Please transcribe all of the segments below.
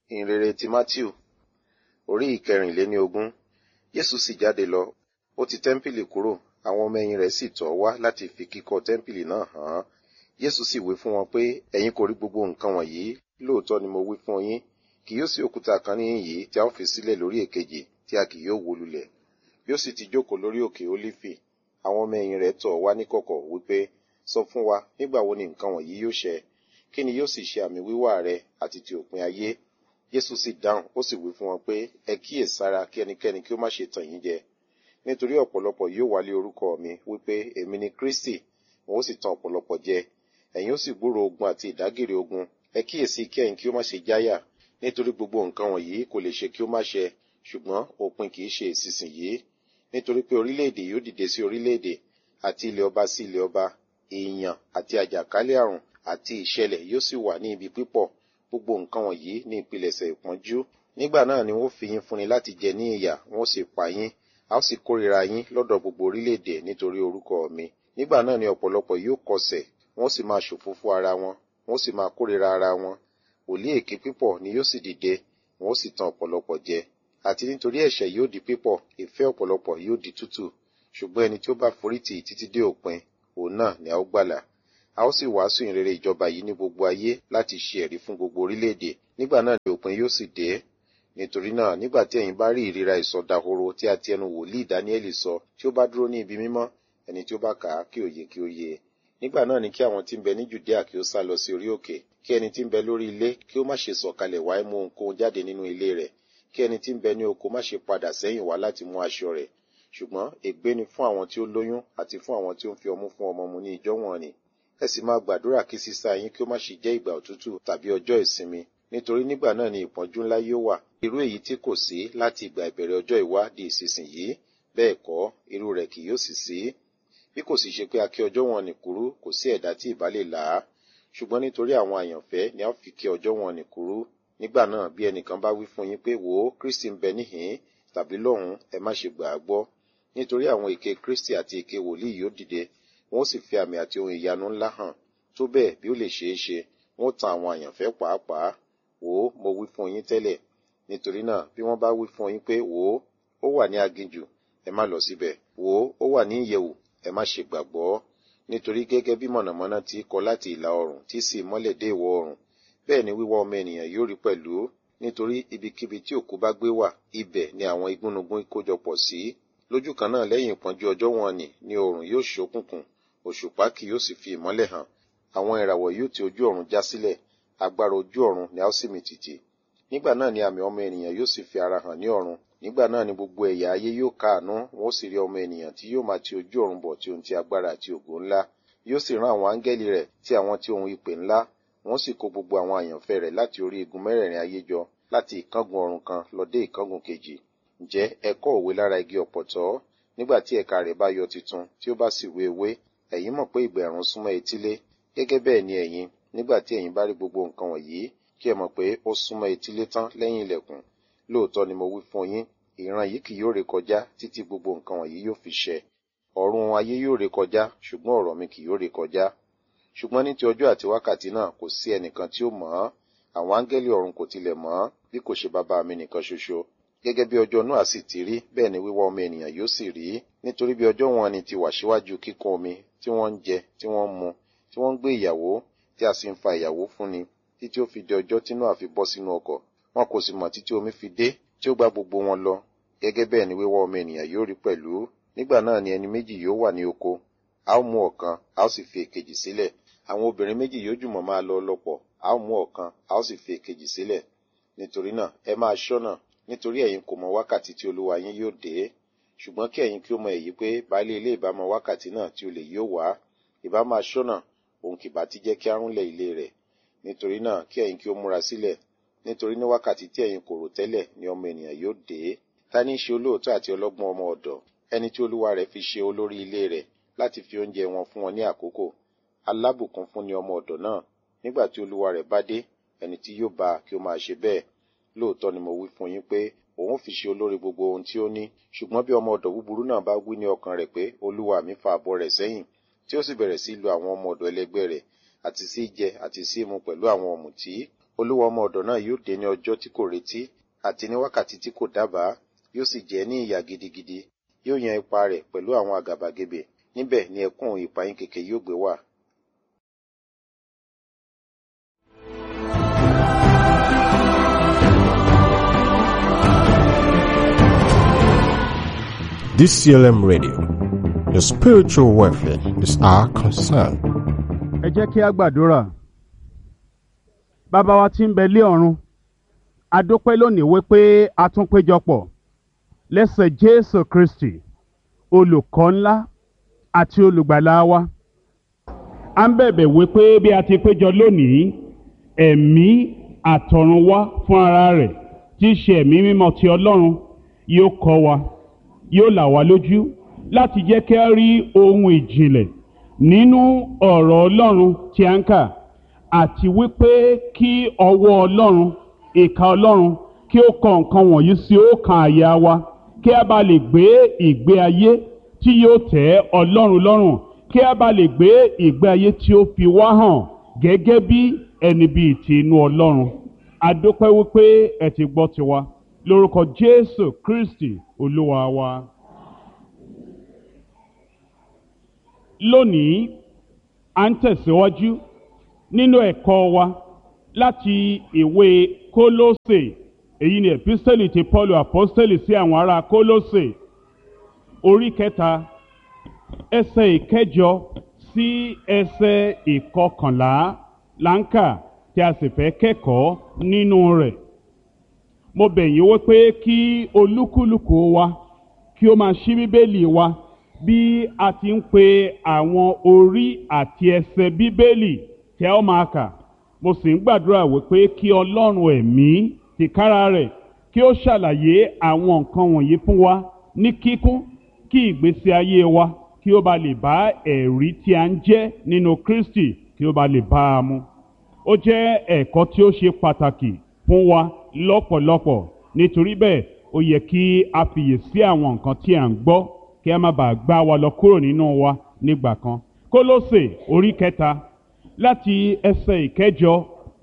Ìhìnrere ti Mátíù, orí ìkẹrìnléníogún. Jésù sì jáde lọ, ó ti tẹ́ḿpìlì kúrò, àwọn ọmọ ẹ̀yìn rẹ̀ sì tọ̀ ọ́ wá láti fi kíkọ́ tẹ́ḿpìlì náà hàn án. Jésù sì wí fún wọn pé, ẹ̀yin kò rí gbogbo nǹkan wọ̀nyí, lóòótọ́ ni mo wí fún yín, kì yóò sí òkúta kan níhìn yìí tí a ó fi sílẹ̀ lórí èkejì tí a kì yóò wó lulẹ̀. Bí ó sì ti jókòó lórí òkè Ólífì, àwọn ọmọ ẹ̀yìn rẹ̀ tọ̀ ọ́ wá níkọ̀kọ̀ wípé, sọ fún wa, nígbà wo ni nǹkan wọ̀nyí yóò ṣẹ? Kí ni yóò sì ṣe àmì wíwá rẹ àti ti òpin ayé? Jésù sì dáhùn, ó sì wí fún wọn pé, ẹ kíyèsára kí ẹnikẹ́ni kí ó má ṣe tàn yín jẹ. Nítorí ọ̀pọ̀lọpọ̀ yóò wá lé orúkọ mi wípé èmi ni Kristi, wọn ó sì tan ọ̀pọ̀lọpọ̀ jẹ. Ẹ̀yin ó sì gbúròó ogun àti ìdágìrì ogun. Ẹ kíyèsí kí ẹ̀yin kí ó má ṣe jáyà, nítorí gbogbo nǹkan wọ̀nyí kò lè ṣe kí ó má ṣẹ, ṣùgbọ́n òpin kì í ṣe ìsinsìnyí. Nítorí pé orílẹ̀-èdè yóò dìde sí orílẹ̀-èdè, àti ilẹ̀ ọba sí ilẹ̀ ọba, èèyàn àti àjàkálẹ̀ àrùn àti ìṣẹ̀lẹ̀ yóò sì wà ní ibi pípọ̀. Gbogbo nǹkan wọ̀nyí ní ìpilẹ̀ṣẹ̀ ìpọ́njú. Nígbà náà ni wọ́n fi yín fúnni láti jẹ ní ìyà, wọ́n sì pa yín, a ó sì kórìíra yín lọ́dọ̀ gbogbo orílẹ̀-èdè nítorí orúkọ mi. Nígbà náà ni ọ̀pọ̀lọpọ̀ yóò kọsẹ̀, wọ́n sì máa ṣòfófó ara wọn, wọ́n sì máa kórìíra ara wọn. Wòlíì èké pípọ̀ ni yóò sì dìde, wọ́n ó sì tan ọ̀pọ̀lọpọ̀ jẹ. Àti nítorí ẹ̀ṣẹ̀ yóò di pípọ̀, ìfẹ́ ọ̀pọ̀lọpọ̀ yóò di tútù. Ṣùgbọ́n ẹni tí ó bá forítì títí dé òpin, òun náà ni a ó gbàlà. A ó sì wàásù ìrere ìjọba yìí ní gbogbo ayé láti ṣe ẹ̀rí fún gbogbo orílẹ̀-èdè. Nígbà náà ni òpin yóò sì dé. Nítorí náà, nígbà tí ẹ̀yin bá rí ìríra ìsọdahoro tí a ti ẹnu wòlíì Dáníẹ́lì sọ, tí ó bá dúró ní ibi mímọ́, ẹni tí ó bá kà á kí ó yé. Nígbà náà ni kí àwọn tí ń bẹ ní Jùdíà kí ó sá lọ sí orí òkè, kí ẹni tí ń bẹ lórí ilé kí ó má ṣe sọ̀kalẹ̀ wá mú ohunkóhun jáde nínú ilé rẹ̀, kí ẹni tí ń bẹ ní oko má ṣe padà sẹ́yìn wá láti mú aṣọ rẹ̀. Ṣùgbọ́n ègbé ni fún àwọn tí ó lóyún àti fún àwọn tí ó ń fi ọmú fún ọmọ mu ní ìjọ wọ̀n-ọn-nì. Ẹ sì máa gbàdúrà kí sísá yín kí ó má ṣe jẹ́ ìgbà òtútù tàbí ọjọ́ ìsinmi, nítorí nígbà náà ni ìpọ́njú ńlá yóò wà, irú èyí tí kò sí láti ìgbà ìbẹ̀rẹ̀ ọjọ́ ìwá di ìsinsìnyí, bẹ́ẹ̀ kọ́, irú rẹ̀ kì yóò sì sí. Bí kò sì ṣe pé a ké ọjọ́ wọ̀n-ọn-nì kúrú, kò sí ẹ̀dá tí ìbá lè là á. Ṣùgbọ́n nítorí àwọn àyànfẹ́ ni a fi ké ọjọ́ wọ̀n-ọn-nì kúrú. Nígbà náà bí ẹnìkan bá wí fún yín pé, wò ó, Kristi ń bẹ níhìn-ín tàbí lọ́hùn-ún, ẹ má ṣe gbà á gbọ́. Nítorí àwọn èké Kristi àti èké wòlíì yóò dìde, wọn ó sì fi àmì àti ohun ìyanu ńlá hàn, tó bẹ́ẹ̀ bí ó lè ṣeé ṣe, wọn ó tan àwọn àyànfẹ́ pàápàá. Wò ó, mo wí fún yín tẹ́lẹ̀. Nítorí náà bí wọ́n bá wí fún yín pé, wò ó wà ní aginjù, ẹ má lọ síbẹ̀. Wò ó wà ní ìyẹ̀wù, ẹ má ṣe gbàgbọ́. Nítorí gẹ́gẹ́ bí mọ̀nàmọ́ná ti kọ láti ìlà oòrùn tí sì mọ́lẹ̀ dé ìwọ̀ oòrùn, bẹ́ẹ̀ ni wíwá ọmọ ènìyàn yóò rí pẹ̀lú. Nítorí ibikíbi tí òkú bá gbé wà, ibẹ̀ ni àwọn igúnnugún kójọpọ̀ sí. Lójú kan náà lẹ́yìn ìpọ́njú ọjọ́ wọ̀n-ọn-nì ni oòrùn yóò ṣókùnkùn, òṣùpá kì yóò sì fi ìmọ́lẹ̀ hàn. Àwọn ìràwọ̀ yóò ti ojú ọ̀run já sílẹ̀, agbára ojú ọ̀run ni a ó sì mì tìtì. Nígbà náà ni àmì ọmọ ènìyàn yóò sì fi ara hàn ní ọ̀run. Nígbà náà ni gbogbo ẹ̀yà ayé yóò káàánú, wọn ó sì rí ọmọ ènìyàn tí yóò máa ti ojú ọ̀run bọ̀ tí ohun ti agbára àti ògo ńlá. Yóò sì rán àwọn áńgẹ́lì rẹ̀ tí àwọn tí ohun ìpè ńlá, wọn ó sì kó gbogbo àwọn àyànfẹ́ rẹ̀ láti orí igun mẹ́rẹ̀ẹ̀rin ayé jọ, láti ìkángun ọ̀run kan lọ dé ìkángun kejì. Ǹjẹ́ ẹ kọ́ òwe lára igi ọ̀pọ̀tọ́? Nígbà tí ẹ̀ka rẹ̀ bá yọ titun, tí ó bá sì wé ewé, ẹ̀yin mọ̀ pé ìgbà ẹ̀rùn súnmọ́ etílé. Gẹ́gẹ́ bẹ́ẹ̀ ni ẹ̀yin, nígbà tí ẹ̀yin bá rí gbogbo nǹkan wọ̀nyí, kí ẹ mọ̀ pé ó súnmọ́ etílé tán lẹ́yìn ilẹ̀kùn. Lóòótọ́ ni mo wí fún yín, ìran yìí kì yóò rékọjá títí gbogbo nǹkan wọ̀nyí yóò fi ṣẹ. Ọ̀run ayé yóò rékọjá, ṣùgbọ́n ọ̀rọ̀ mi kì yóò rékọjá. Ṣùgbọ́n ní ti ọjọ́ àti wákàtí náà kò sí ẹnìkan tí ó mọ̀ ọ́, àwọn áńgẹ́lì ọ̀run kò tilẹ̀ mọ̀ ọ́, bí kò ṣe Baba mi nìkan ṣoṣo. Gẹ́gẹ́ bí ọjọ́ Nóà sì ti rí, bẹ́ẹ̀ ni wíwá ọmọ ènìyàn yóò sì rí. Nítorí bí ọjọ́ wọ̀n-ọn-nì ti wà síwájú kíkún omi, tí wọ́n ń jẹ, tí wọ́n ń mu, tí wọ́n ń gbé ìyàwó, tí a sì ń fa ìyàwó fúnni, títí ó fi di ọjọ́ tí Nóà fi bọ́ sínú ọkọ̀. Wọn kò sì mọ̀ títí omi fi dé, tí ó gbá gbogbo wọn lọ. Gẹ́gẹ́ bẹ́ẹ̀ ni wíwá ọmọ ènìyàn yóò rí pẹ̀lú. Nígbà náà ni ẹni méjì yóò wà ní oko, a ó mú ọ̀kan, a ó sì fi èkejì sílẹ̀. Àwọn obìnrin méjì yóò jùmọ̀ máa lọ lọ́pọ̀, a ó mú ọ̀kan, a ó sì fi èkejì sílẹ̀. Nítorí náà ẹ máa ṣọ́nà, nítorí ẹ̀yin kò mọ wákàtí tí Olúwa yín yóò dé. Ṣùgbọ́n kí ẹ̀yin kí ó mọ èyí pé baálé ilé ìbá mọ wákàtí náà tí olè yóò wá, ìbá máa ṣọ́nà, òun kì bá ti jẹ́ kí a rúnlẹ̀ ilé rẹ̀. Nítorí náà kí ẹ̀yin kí ó múra sílẹ̀, nítorí ní wákàtí tí ẹ̀yin kò rò tẹ́lẹ̀ ni ọmọ ènìyàn yóò dé. Ta ní í ṣe olóòótọ́ àti ọlọ́gbọ́n ọmọ ọ̀dọ̀, ẹni tí olúwa rẹ̀ fi ṣe olórí ilé rẹ̀ láti fi oúnjẹ wọn fún wọn ní àkókò? Alábùkún fún ni ọmọ ọ̀dọ̀ náà, nígbà tí olúwa rẹ̀ bá dé, ẹni tí yóò bá kí ó máa ṣe bẹ́ẹ̀. Lóòótọ́ ni mo wí fún yín pé òun fi ṣe olórí gbogbo ohun tí ó ní. Ṣùgbọ́n bí ọmọ ọ̀dọ̀ búburú náà bá wí ní ọkàn rẹ̀ pé, olúwa mi fa àbọ̀ rẹ̀ sẹ́yìn, tí ó sì bẹ̀rẹ̀ sí lu àwọn ọmọ ọ̀dọ̀ ẹlẹgbẹ́ rẹ̀, àti sí jẹ àti sí mu pẹ̀lú àwọn ọ̀mùtí, olúwa ọmọ ọ̀dọ̀ náà yóò dé ní ọjọ́ tí kò retí àti ní wákàtí tí kò dábàá, yóò sì jẹ ní ìyà gidigidi, yóò yan ipa rẹ̀ pẹ̀lú àwọn àgàbàgebè, níbẹ̀ ni ẹkún ìpayín kèké yóò gbé wà. DCLM Radio. Your spiritual welfare is our concern. Ẹ jẹ́ kí a gbàdúrà. Bàbá wa tí ń bẹ lé ọ̀run, a dúpẹ́ lónìí wípé a tún péjọpọ̀ lẹ́sẹ̀ Jésù Kristi, olùkọ́ ńlá àti olùgbàlà wa. A ń bẹ̀bẹ̀ wípé bí a ti péjọ lónìí, ẹ̀mí àtọ̀run wá fún ara rẹ̀ tí í ṣe ẹ̀mí mímọ́ ti Ọlọ́run yóò kọ́ wa, yóò là wá lójú láti jẹ́ kí a rí ohun ìjìnlẹ̀ nínú ọ̀rọ̀ Ọlọ́run tí a ń kà, àti wípé kí ọwọ́ Ọlọ́run, ìka Ọlọ́run kí ó kọ nǹkan wọ̀nyí sí ọkàn àyà wa, kí a bá lè gbé ìgbé ayé tí yóò tẹ́ Ọlọ́run lọ́rùn, kí a bá lè gbé ìgbé ayé tí ó fi wá hàn gẹ́gẹ́ bí ẹni bíi ti inú Ọlọ́run. A dúpẹ́ wípé ẹ ti gbọ́ tiwa lórúkọ Jésù Kristi Olúwa wa. Lónìí, a ń tẹ̀síwájú nínú ẹ̀kọ́ wa láti ìwé Kólósè. Èyí ni epistẹ́lì ti Pọ́ọ̀lù àpọ́stẹ́lì sí àwọn ará Kólósè, orí 3, ẹsẹ̀ 8 sí ẹsẹ̀ 11 láǹkà tí a sì fẹ́ kẹ́kọ̀ọ́ nínú rẹ̀. Mo bẹ̀ yín wípé kí olúkúlùkù wa kí ó máa ṣí Bíbélì wa bí a ti ń pe àwọn orí àti ẹsẹ̀ Bíbélì tí a ó máa kà. Mo sì ń gbàdúrà wípé kí Ọlọ́run ẹ̀mí tìkára rẹ̀ kí ó ṣàlàyé àwọn nǹkan wọ̀nyí fún wa ní kíkún, kí ìgbésí ayé wa kí ó bá lè bá ẹ̀rí tí a ń jẹ́ nínú Kristi kí ó bá lè bá a mu. Ó jẹ́ ẹ̀kọ́ tí ó ṣe pàtàkì fún wa lọ́pọ̀lọpọ̀. Nítorí bẹ́ẹ̀, ó yẹ kí a fiyèsí àwọn nǹkan tí a ń gbọ́ kí a má bàa gbá wa lọ kúrò nínú wa nígbà kan. Kólósè orí 3 láti ẹsẹ̀ 8.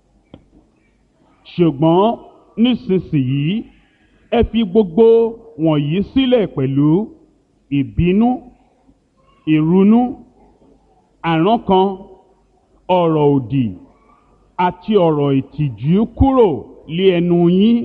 Ṣùgbọ́n nísinsìnyí ẹ fi gbogbo wọ̀nyí sílẹ̀ pẹ̀lú ìbínú, ìrunú, àrankàn, ọ̀rọ̀ òdì àti ọ̀rọ̀ ìtìjú kúrò lé ẹnu yín.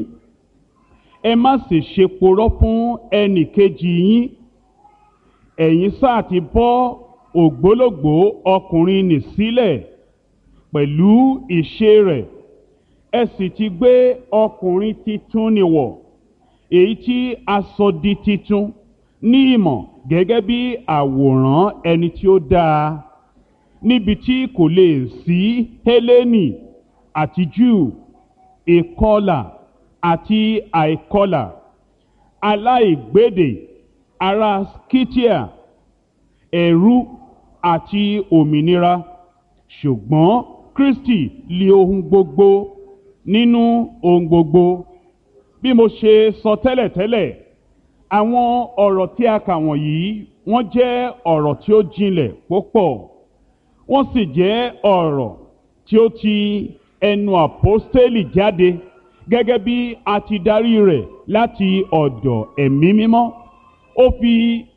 Ẹ má sì ṣe porọ́ fún ẹnì kejì yín. Ẹ̀yin sáà ti bọ́ ògbólógbòó ọkùnrin nì sílẹ̀ pẹ̀lú ìṣe rẹ̀, ẹ sì ti gbé ọkùnrin titun nì wọ̀, èyí tí a sọ di titun ní ìmọ̀ gẹ́gẹ́ bí àwòrán ẹni tí ó dáa, níbi tí kò lè sí Hélénì àti Júù, ìkọlà àti àìkọlà, aláìgbédè, ará Skítíà, ẹ̀rú àti òmìnira. Ṣùgbọ́n Kristi lé ohun gbogbo nínú ohun gbogbo. Bí mo ṣe sọ tẹ́lẹ̀tẹ́lẹ̀, àwọn ọ̀rọ̀ tí a kà wọ̀nyí wọ́n jẹ́ ọ̀rọ̀ tí ó jinlẹ̀ púpọ̀. Wọ́n sì jẹ́ ọ̀rọ̀ tí ó ti ẹnu àpọ́stélì jáde gẹ́gẹ́ bí a ti darí rẹ̀ láti ọ̀dọ̀ ẹ̀mí mímọ́. Ó fi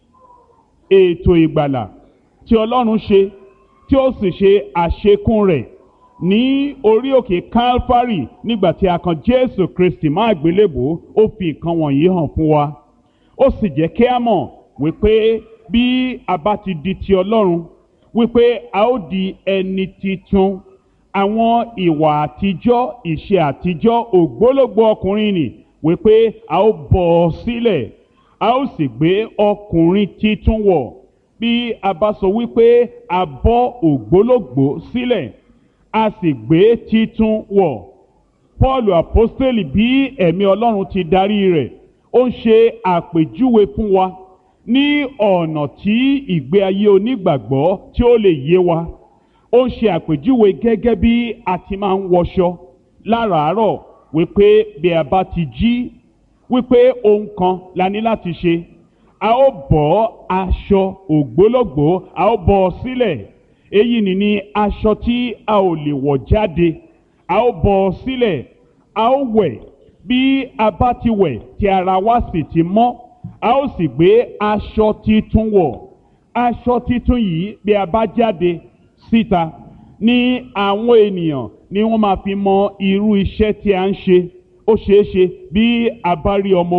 ètò ìgbàlà tí Ọlọ́run ṣe tí ó sì ṣe àṣekún rẹ̀ ní orí òkè Kálfárì nígbà tí a kan Jésù Kristi mọ́ àgbélébùú. Ó fi nǹkan wọ̀nyí hàn fún wa. Ó sì jẹ́ kí a mọ̀ wípé bí a bá ti di ti Ọlọ́run, wípé a ó di ẹni titun. Àwọn ìwà àtijọ́, ìṣe àtijọ́, ògbólógbòó ọkùnrin nì, wípé a ó bọ́ ọ sílẹ̀, a ó sì gbé ọkùnrin titun wọ̀. Bí a bá sọ wípé a bọ́ ògbólógbòó sílẹ̀, a sì gbé titun wọ̀, Pọ́ọ̀lù àpọ́stélì bí ẹ̀mí Ọlọ́run ti darí rẹ̀, ó ń ṣe àpèjúwe fún wa ní ọ̀nà tí ìgbé ayé onígbàgbọ́ tí ó lè yé wa. Ó ń ṣe àpèjúwe gẹ́gẹ́ bí a ti máa ń wọṣọ láràárọ̀, wípé bí a bá ti jí, wípé ohun kan la ní láti ṣe. A ó bọ́ aṣọ ògbólógbòó, a ó bọ́ ọ sílẹ̀. Èyí ni aṣọ tí a ò lè wọ̀ jáde, a ó bọ́ ọ sílẹ̀, a ó wẹ̀, bí a bá ti wẹ̀ tí ara wa sì ti mọ́, a ó sì gbé aṣọ titun wọ̀. Aṣọ titun yìí bí a bá jáde síta ní àwọn ènìyàn ni wọ́n máa fi mọ irú iṣẹ́ tí a ń ṣe. Ó ṣeé ṣe bí a bá rí ọmọ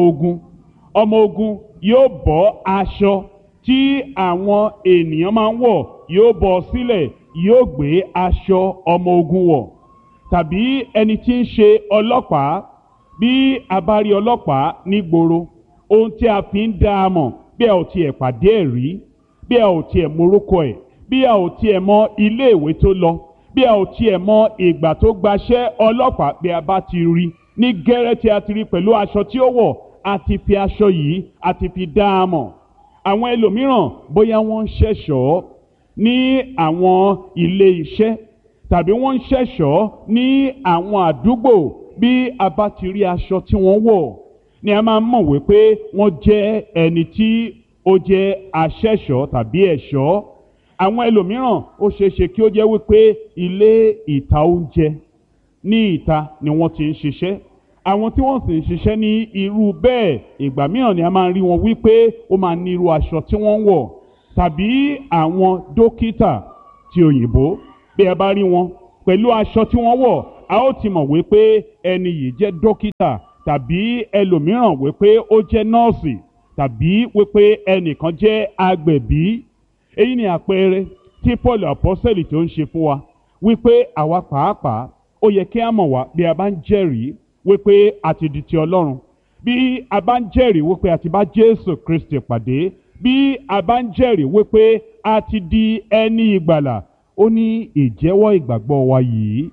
ogun yóò bọ́ aṣọ tí àwọn ènìyàn máa ń wọ̀, yóò bọ́ sílẹ̀, yóò gbé aṣọ ọmọ ogun wọ̀. Tàbí ẹni tí ń ṣe ọlọ́pàá, bí a bá rí ọlọ́pàá nígboro, ohun tí a fi ń dá a mọ̀ bí a ò tiẹ̀ pàdé ẹ̀ rí, bí a ò tiẹ̀ morúkọ ẹ̀, bí a ò tiẹ̀ mọ ilé ìwé tó lọ, bí a ò tiẹ̀ mọ ìgbà tó gbaṣẹ́ ọlọ́pàá, bí a bá ti rí ní gẹ́rẹ́ tí a ti rí pẹ̀lú aṣọ tí ó wọ̀, a ti fi aṣọ yìí a ti fi dá a mọ̀. Àwọn ẹlòmíràn bóyá wọ́n ń ṣẹ̀ṣọ́ ní àwọn ilé iṣẹ́ tàbí wọ́n ń ṣẹ̀ṣọ́ ní àwọn àdúgbò, bí a bá ti rí aṣọ tí wọ́n wọ̀ ni a máa mọ̀ wípé wọ́n jẹ́ ẹni tí ó jẹ́ aṣẹ̀ṣọ́ tàbí ẹ̀ṣọ́. Àwọn ẹlòmíràn ó ṣeéṣe kí ó jẹ́ wípé ilé ìta oúnjẹ ní ìta ni wọ́n ti ń ṣiṣẹ́. Àwọn tí wọ́n sì ń ṣiṣẹ́ ní irú bẹ́ẹ̀, ìgbà mìíràn ni a máa ń rí wọn wípé ó máa ní irú aṣọ tí wọ́n ń wọ̀. Tàbí àwọn dókítà ti òyìnbó, bí ẹ bá rí wọn pẹ̀lú aṣọ tí wọ́n wọ̀, a ó ti mọ̀ wípé ẹni yìí jẹ́ dókítà, tàbí ẹlòmíràn wípé ó jẹ́ nọ́ọ̀sì, tàbí wípé ẹnìkan jẹ́ agbẹ̀bí. Èyí ni àpẹẹrẹ tí Paul apọ́sẹ̀lì tó ń ṣe fún wa wípé àwa pàápàá ó yẹ kí a mọ̀ wá bí a bá ń jẹ́rìí wípé a ti di ti Ọlọ́run, bí a bá ń jẹ́rìí wípé a ti bá Jésù Kristi pàdé, bí a bá ń jẹ́rìí wípé a ti di ẹni ìgbàlà. Ó ní ìjẹ́wọ́ ìgbàgbọ́ wa yìí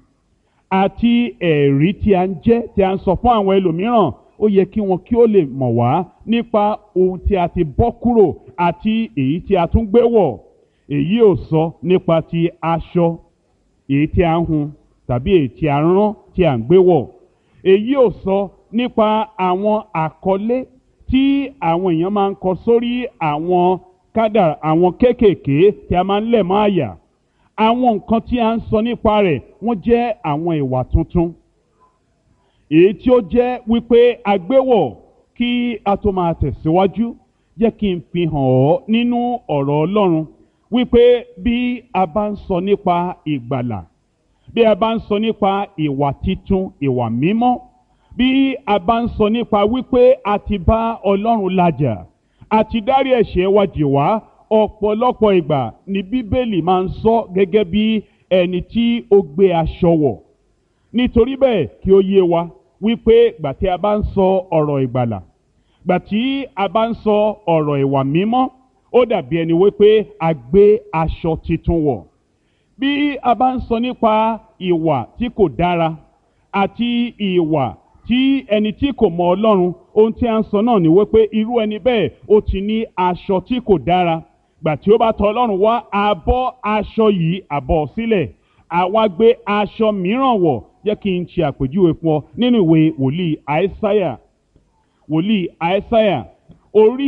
àti ẹ̀rí tí a ń jẹ́ tí a ń sọ fún àwọn ẹlòmíràn, ó yẹ kí wọn kí ó lè mọ̀ wá nípa ohun tí a ti bọ́ kúrò àti èyí tí a tún gbé wọ̀. Èyí ò sọ nípa ti aṣọ èyí tí a ń hun tàbí èyí tí a rán tí a ń gbé wọ̀. Èyí ò sọ nípa àwọn àkọlé tí àwọn èèyàn máa ń kọ sórí àwọn kádàrá, àwọn kéékèèké tí a máa ń lẹ̀ mọ́ àyà. Àwọn nǹkan tí a ń sọ nípa rẹ̀ wọ́n jẹ́ àwọn ìwà tuntun, èyí tí ó jẹ́ wípé agbéwọ̀. Kí a tó máa tẹ̀síwájú, jẹ́ kí n fi hàn ọ́ nínú ọ̀rọ̀ Ọlọ́run wípé bí a bá ń sọ nípa ìgbàlà, bí a bá ń sọ nípa ìwà titun, ìwà mímọ́, bí a bá ń sọ nípa wípé a ti bá Ọlọ́run làjà, a ti dárí ẹ̀ṣẹ̀ wa jì wá, ọ̀pọ̀lọpọ̀ ìgbà ni Bíbélì máa ń sọ gẹ́gẹ́ bí ẹni tí ó gbé aṣọ wọ̀. Nítorí bẹ́ẹ̀ kí ó yé wa wípé gbà tí a bá ń sọ ọ̀rọ̀ ìgbàlà, gbà tí a bá ń sọ ọ̀rọ̀ ìwà mímọ́, ó dàbí ẹni wípé a gbé aṣọ titun wọ̀. Bí a bá ń sọ nípa ìwà tí kò dára àti ìwà tí ẹni tí kò mọ Ọlọ́run, ohun tí a ń sọ náà ni wípé irú ẹni bẹ́ẹ̀ ó ti ní aṣọ tí kò dára. Gbà tí ó bá tọ̀ Ọlọ́run wá, a bọ́ aṣọ yìí, a bọ́ sílẹ̀, àwa gbé aṣọ mìíràn wọ̀. Jẹ́ kí n ṣe àpèjúwe fún ọ nínú ìwé wòlíì Àìsáyà orí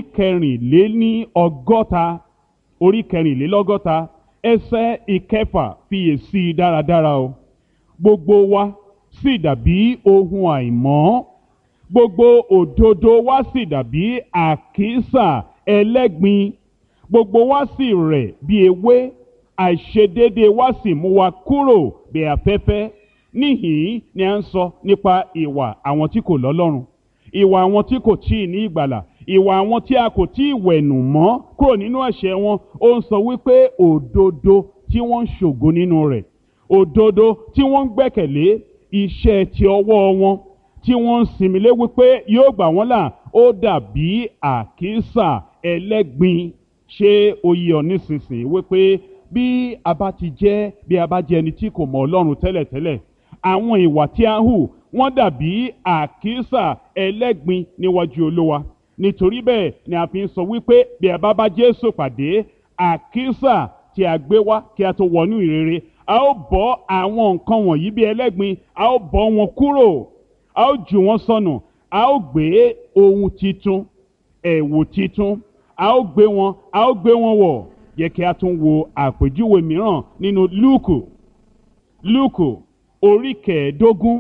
kẹrìnlélọ́gọ́ta ẹsẹ̀ ìkẹfà, fiyèsí dáradára o. Gbogbo wa sì dàbí ohun àìmọ́, gbogbo òdodo wa sì dàbí àkísà ẹlẹ́gbin, gbogbo wa sì rẹ̀ bí ewé, àìṣedéédéé wa sì mú wa kúrò bí afẹ́fẹ́. Níhìn ni a ń sọ nípa ìwà àwọn tí kò lọ́lọ́run, ìwà àwọn tí kò tíì ní ìgbàlà, ìwà àwọn tí a kò tíì wẹ̀nù mọ́ kúrò nínú ẹ̀ṣẹ̀ wọn. Ó ń sọ wípé òdodo tí wọ́n ń ṣògo nínú rẹ̀, òdodo tí wọ́n ń gbẹ́kẹ̀lé iṣẹ́ ti ọwọ́ wọn, tí wọ́n ń sinmi lé wípé yóò gbà wọ́n là, ó dàbí àkísà ẹlẹ́gbin. Ṣé ó yé ọ nísinsìnyí wípé bí a bá jẹ́ ẹni tí kò mọ Ọlọ́run tẹ́lẹ̀tẹ́lẹ̀, àwọn ìwà tí a ń hù wọ́n dàbí àkísà ẹlẹ́gbin níwájú Olúwa. Nítorí bẹ́ẹ̀ ni a fi ń sọ wípé bí a bá Jésù pàdé, àkísà tí a gbé wá kí a tó wọnú ìrere, a ó bọ́ àwọn nǹkan wọ̀nyí bí ẹlẹ́gbin, a ó bọ́ wọn kúrò, a ó jù wọ́n sọnù, a ó gbé ohun titun, ẹ̀wù titun, a ó gbé wọn wọ̀. Yẹ kí a tún wo àpèjúwe mìíràn nínú Lúùkù orí kẹẹ̀ẹ́dógún,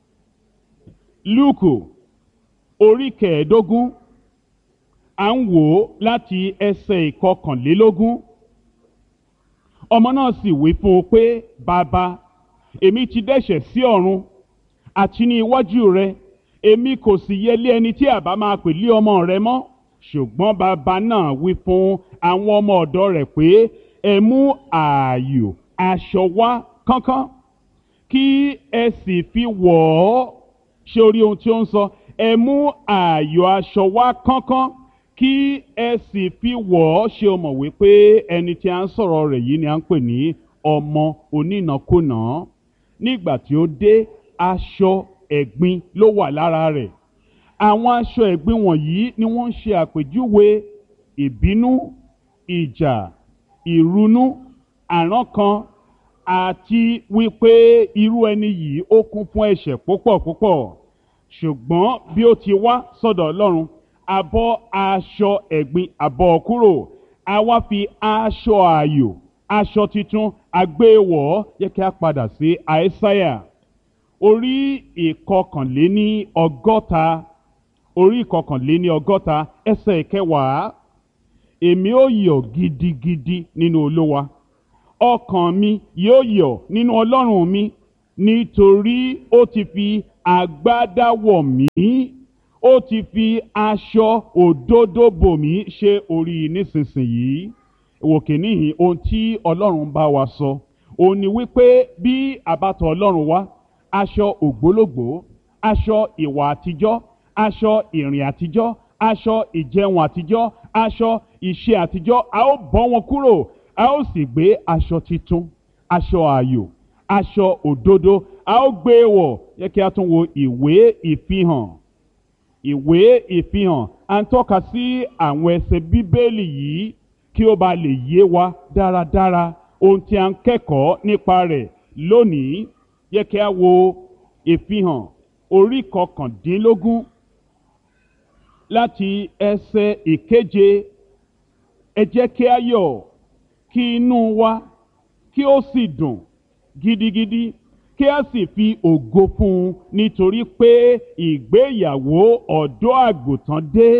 Lúùkù orí kẹẹ̀ẹ́dógún, à ń wò ó láti ẹsẹ̀ ìkọkànlélógún. Ọmọ náà sì wí fún un pé, bàbá, èmi ti dẹ́ṣẹ̀ sí ọ̀run àti ní iwájú rẹ, èmi kò sì yẹ lé ẹni tí àbá máa pè lé ọmọ rẹ mọ́. Ṣùgbọ́n bàbá náà wí fún àwọn ọmọ ọ̀dọ̀ rẹ̀ pé, ẹ mú ààyò aṣọ wá kánkán, kí ẹ sì fi wọ̀ ọ́. Ṣé orí ohun tí ó ń sọ? Ẹ mú ààyò aṣọ wá kánkán, kí ẹ sì fi wọ̀ ọ́. Ṣé o mọ̀ wípé ẹni tí a ń sọ̀rọ̀ rẹ̀ yìí ni a ń pè ní ọmọ onínàkúnà? Nígbà tí ó dé, aṣọ ẹ̀gbin ló wà lára rẹ̀. Àwọn aṣọ ẹ̀gbin wọ̀nyí ni wọ́n ń ṣe àpèjúwe ìbínú, ìjà, ìrunú, àrankàn, àti wípé irú ẹni yìí ó kún fún ẹ̀ṣẹ̀ púpọ̀ púpọ̀. Ṣùgbọ́n bí ó ti wá sọ́dọ̀ Ọlọ́run, a bọ́ aṣọ ẹ̀gbin, a bọ́ kúrò, a wá fi aṣọ ààyò, aṣọ titun, a gbé wọ̀ ọ́. Jẹ́ kí a padà sí Àìsáyà orí ìkọkànléní ọgọ́ta, orí ìkọkànléní ọgọ́ta, ẹsẹ̀ ìkẹwàá. Èmi ó yọ̀ gidigidi nínú Olúwa, ọkàn mi yóò yọ̀ nínú Ọlọ́run mi, nítorí ó ti fi agbádá wọ̀ mí, ó ti fi aṣọ òdodo bò mí. Ṣé orí nísinsìnyí? Òkè níhìn ohun tí Ọlọ́run bá wa sọ, òun ni wípé bí àbátọ̀ Ọlọ́run wá, aṣọ ògbólógbòó, aṣọ ìwà àtijọ́, aṣọ ìrìn àtijọ́, aṣọ ìjẹun àtijọ́, aṣọ ìṣe àtijọ́, a ó bọ́ wọn kúrò, a ó sì gbé aṣọ titun, aṣọ ààyò, aṣọ òdodo, a ó gbé wọ̀. Yẹ kí a tún wo ìwé ìfihàn. Ìwé ìfihàn à ń tọ́ka sí àwọn ẹsẹ̀ Bíbélì yìí kí ó ba lè yé wa dáradára ohun tí a ń kẹ́kọ̀ọ́ nípa rẹ̀ lónìí. Yẹ kí a wo ìfihàn orí kọkàndínlógún láti ẹsẹ̀ ìkeje. Ẹ jẹ́ kí a yọ̀ kí inú wa kí ó sì dùn gidigidi, kí a sì fi ògo fún un, nítorí pé ìgbéyàwó ọ̀dọ́ àgùntàn dé,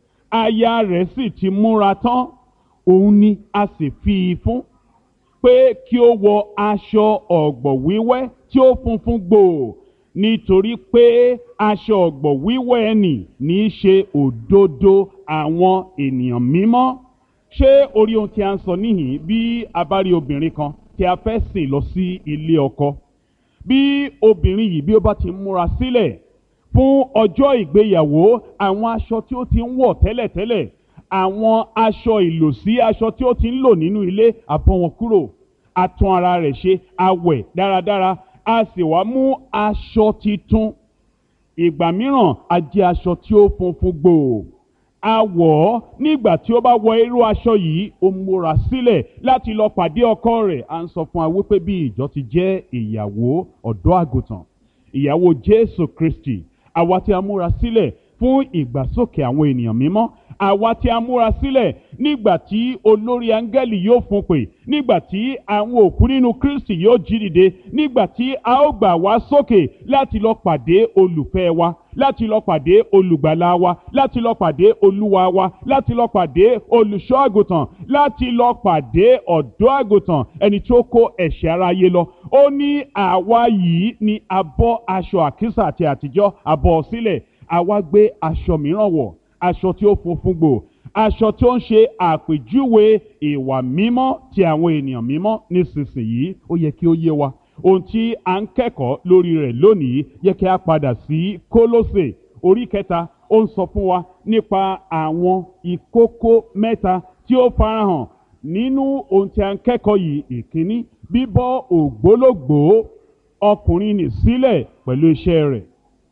aya rẹ̀ sì ti múra tán, òun ni a sì fi fún pé kí ó wọ aṣọ ọ̀gbọ̀ wíwẹ́ tí ó funfun gbòò, nítorí pé aṣọ ọ̀gbọ̀ wíwẹ́ ẹni ní í ṣe òdodo àwọn ènìyàn mímọ́. Ṣé orí ohun tí a ń sọ níhìn? Bí a bá rí obìnrin kan tí a fẹ́ sìn lọ sí ilé ọkọ, bí obìnrin yìí bí ó bá ti múra sílẹ̀ fún ọjọ́ ìgbéyàwó, àwọn aṣọ tí ó ti ń wọ̀ tẹ́lẹ̀tẹ́lẹ̀, àwọn aṣọ ìlòsí, aṣọ tí ó ti ń lò nínú ilé, a bọ́ wọn kúrò, a tún ara rẹ̀ ṣe, a wẹ̀ dáradára, a sì wá mú aṣọ titun. Ìgbà mìíràn a jẹ́ aṣọ tí ó funfun gbòò, a wọ̀ ọ́. Nígbà tí ó bá wọ irú aṣọ yìí, ó múra sílẹ̀ láti lọ pàdé ọkọ rẹ̀. À ń sọ fún wa wípé bí ìjọ ti jẹ́ ìyàwó ọ̀dọ́ àgùntàn, ìyàwó Jésù Kristi, àwa tí a múra sílẹ̀ fún ìgbàsókè àwọn ènìyàn mímọ́, àwa tí a múra sílẹ̀ nígbà tí olórí áńgẹ́lì yóò fún pè, nígbà tí àwọn òkú nínú Kristi yóò jí dìde, nígbà tí a ó gbà wá sókè láti lọ pàdé olùfẹ́ wa, láti lọ pàdé olùgbàlà wa, láti lọ pàdé olúwa wa, láti lọ pàdé olùṣọ́ àgùntàn, láti lọ pàdé ọ̀dọ́ àgùntàn, ẹni tí ó kó ẹ̀ṣẹ̀ aráyé lọ. Ó ní àwa yìí ni a bọ́ aṣọ àkísà àti àtijọ́, a bọ́ sílẹ̀, àwa gbé aṣọ mìíràn wọ̀, aṣọ tí ó funfun gbòò, aṣọ tí ó ń ṣe àpèjúwe ìwà mímọ́ ti àwọn ènìyàn mímọ́. Nísinsìnyí ó yẹ kí ó yé wa ohun tí a ń kẹ́kọ̀ọ́ lórí rẹ̀ lónìí. Yẹ kí a padà sí Kólósè orí kẹta. Ó ń sọ fún wa nípa àwọn ìkókó mẹ́ta tí ó farahàn nínú ohun tí a ń kẹ́kọ̀ọ́ yìí. Ìkíní, bíbọ́ ògbólógbòó ọkùnrin nì sílẹ̀ pẹ̀lú iṣẹ́ rẹ̀.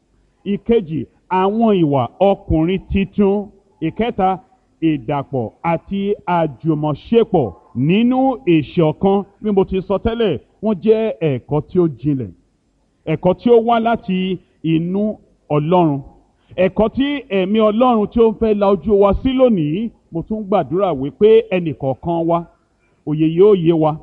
Ìkejì, àwọn ìwà ọkùnrin titun. Ìkẹta, ìdàpọ̀ àti àjùmọ̀ṣepọ̀ nínú ìṣọ̀kan. Bí mo ti sọ tẹ́lẹ̀, wọ́n jẹ́ ẹ̀kọ́ tí ó jinlẹ̀, ẹ̀kọ́ tí ó wá láti inú Ọlọ́run, ẹ̀kọ́ tí ẹ̀mí Ọlọ́run tí ó ń fẹ́ la ojú wa sí lónìí. Mo tún gbàdúrà wípé ẹnìkọ̀ọ̀kan wa òye yóò yé wa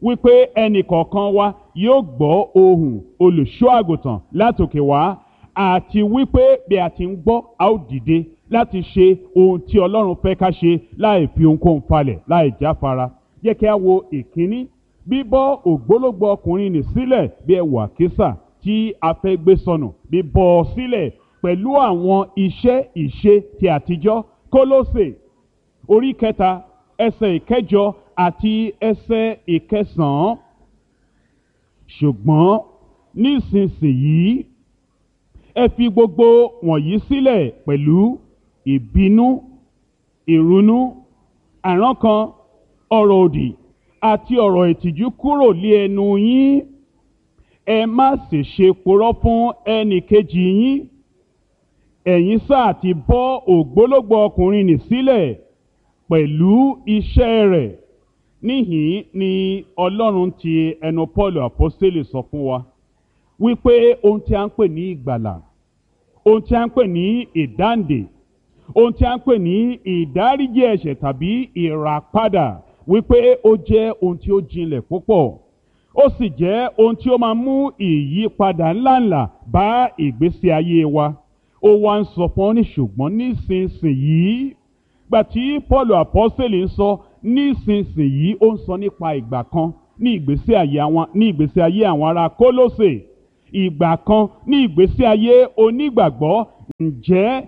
wípé ẹnì kọ̀ọ̀kan wa yóò gbọ́ ohùn olùṣọ́ àgùntàn látòkè wá, àti wípé bí a ti ń gbọ́ a ó dìde láti ṣe ohun tí Ọlọ́run fẹ́ ká ṣe láì fi ohunkóhun falẹ̀, láì jáfara. Jẹ́ kí a wo ìkíní, bíbọ́ ògbólógbòó ọkùnrin nì sílẹ̀ bí ẹ̀wù àkísà tí a fẹ́ gbé sọnù, bíbọ́ ọ sílẹ̀ pẹ̀lú àwọn iṣẹ́ ìṣe ti àtijọ́. Kólósè orí kẹta ẹsẹ̀ ìkẹjọ àti ẹsẹ̀ ìkẹsàn-án. Ṣùgbọ́n nísinsìnyí ẹ fi gbogbo wọ̀nyí sílẹ̀ pẹ̀lú ìbínú, ìrunú, àrankàn, ọ̀rọ̀ òdì àti ọ̀rọ̀ ìtìjú kúrò lé ẹnu yín. Ẹ má sì ṣe purọ́ fún ẹnì kejì yín. Ẹ̀yin sáà ti bọ́ ògbólógbòó ọkùnrin nì sílẹ̀ pẹ̀lú iṣẹ́ rẹ̀. Níhìn ni Ọlọ́run ti ẹnu Pọ́ọ̀lù àpọ́stélì sọ fún wa wípé ohun tí a ń pè ní ìgbàlà, ohun tí a ń pè ní ìdáǹdè, ohun tí a ń pè ní ìdáríjì ẹ̀ṣẹ̀ tàbí ìràpadà, wípé ó jẹ́ ohun tí ó jinlẹ̀ púpọ̀. Ó sì jẹ́ ohun tí ó máa mú ìyípadà ńláńlá bá ìgbésí ayé wa. Ó wá ń sọ fún ọ ní ṣùgbọ́n nísinsìnyí. Gbà tí Pọ́ọ̀lù àpọ́stélì ń sọ nísinsìnyí, ó ń sọ nípa ìgbà kan ní ìgbésí ayé àwọn ará Kólósè, ìgbà kan ní ìgbésí ayé onígbàgbọ́. Ǹjẹ́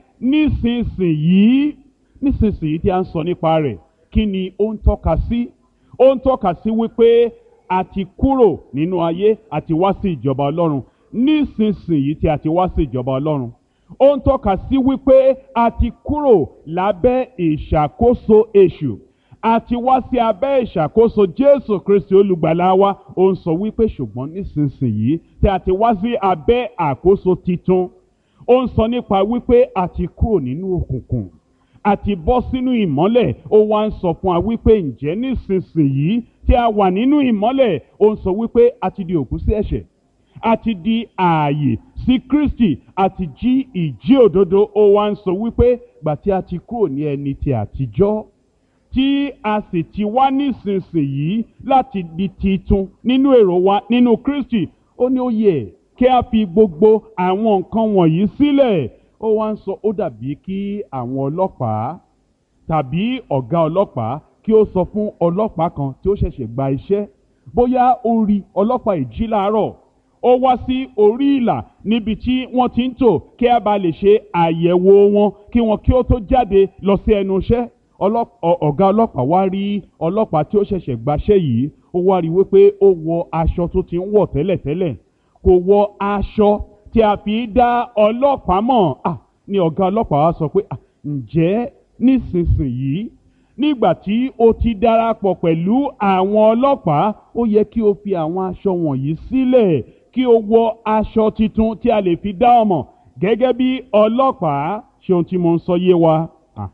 nísinsìnyí tí a ń sọ nípa rẹ̀, kí ni ó ń tọ́ka sí? Ó ń tọ́ka sí wípé a ti kúrò nínú ayé àti wá sí ìjọba Ọlọ́run. Nísinsìnyí tí a ti wá sí ìjọba Ọlọ́run, ó ń tọ́ka sí wípé a ti kúrò lábẹ́ ìṣàkóso èṣù, a ti wá sí abẹ́ ìṣàkóso Jésù Kristi olùgbàlà wa. Ó ń sọ wípé ṣùgbọ́n nísinsìnyí tí a ti wá sí abẹ́ àkóso titun, ó ń sọ nípa wípé a ti kúrò nínú òkùnkùn, a ti bọ́ sínú ìmọ́lẹ̀. Ó wá ń sọ fún wa wípé ǹjẹ́ nísinsìnyí tí a wà nínú ìmọ́lẹ̀, ó ń sọ wípé a ti di òkú sí ẹ̀ṣẹ̀, a ti di ààyè sí Kristi, a ti jí ìjí òdodo. Ó wá ń sọ wípé gbà tí a ti kúrò ní ẹni ti àtijọ́, tí a sì ti wá nísinsìnyí láti di titun nínú èrò wa nínú Kristi. Ó ní ó yẹ kí a fi gbogbo àwọn nǹkan wọ̀nyí sílẹ̀. Ó wá ń sọ, ó dàbí kí àwọn ọlọ́pàá tàbí ọ̀gá ọlọ́pàá kí ó sọ fún ọlọ́pàá kan tí ó ṣẹ̀ṣẹ̀ gba iṣẹ́, bóyá ó rí ọlọ́pàá ìjí láàárọ̀, ó wá sí orí ìlà níbi tí wọ́n ti ń tò kí a bá lè ṣe àyẹ̀wò wọn kí wọn kí ó tó jáde lọ sí ẹnu iṣẹ́. Ọ̀gá ọlọ́pàá wá rí ọlọ́pàá tí ó ṣẹ̀ṣẹ̀ gbaṣẹ́ yìí, ó wá rí wípé ó wọ aṣọ tó ti ń wọ̀ tẹ́lẹ̀tẹ́lẹ̀, kò wọ aṣọ tí a fi dá ọlọ́pàá mọ̀. Ni ọ̀gá ọlọ́pàá wá sọ pé ǹjẹ́ nísinsìnyí nígbà tí o ti darapọ̀ pẹ̀lú àwọn ọlọ́pàá, ó yẹ kí o fi àwọn aṣọ wọ̀nyí sílẹ̀ kí o wọ aṣọ titun tí a lè fi dá ọ mọ̀ gẹ́gẹ́ bí ọlọ́pàá. Ṣé ohun tí mo ń sọ yé wa?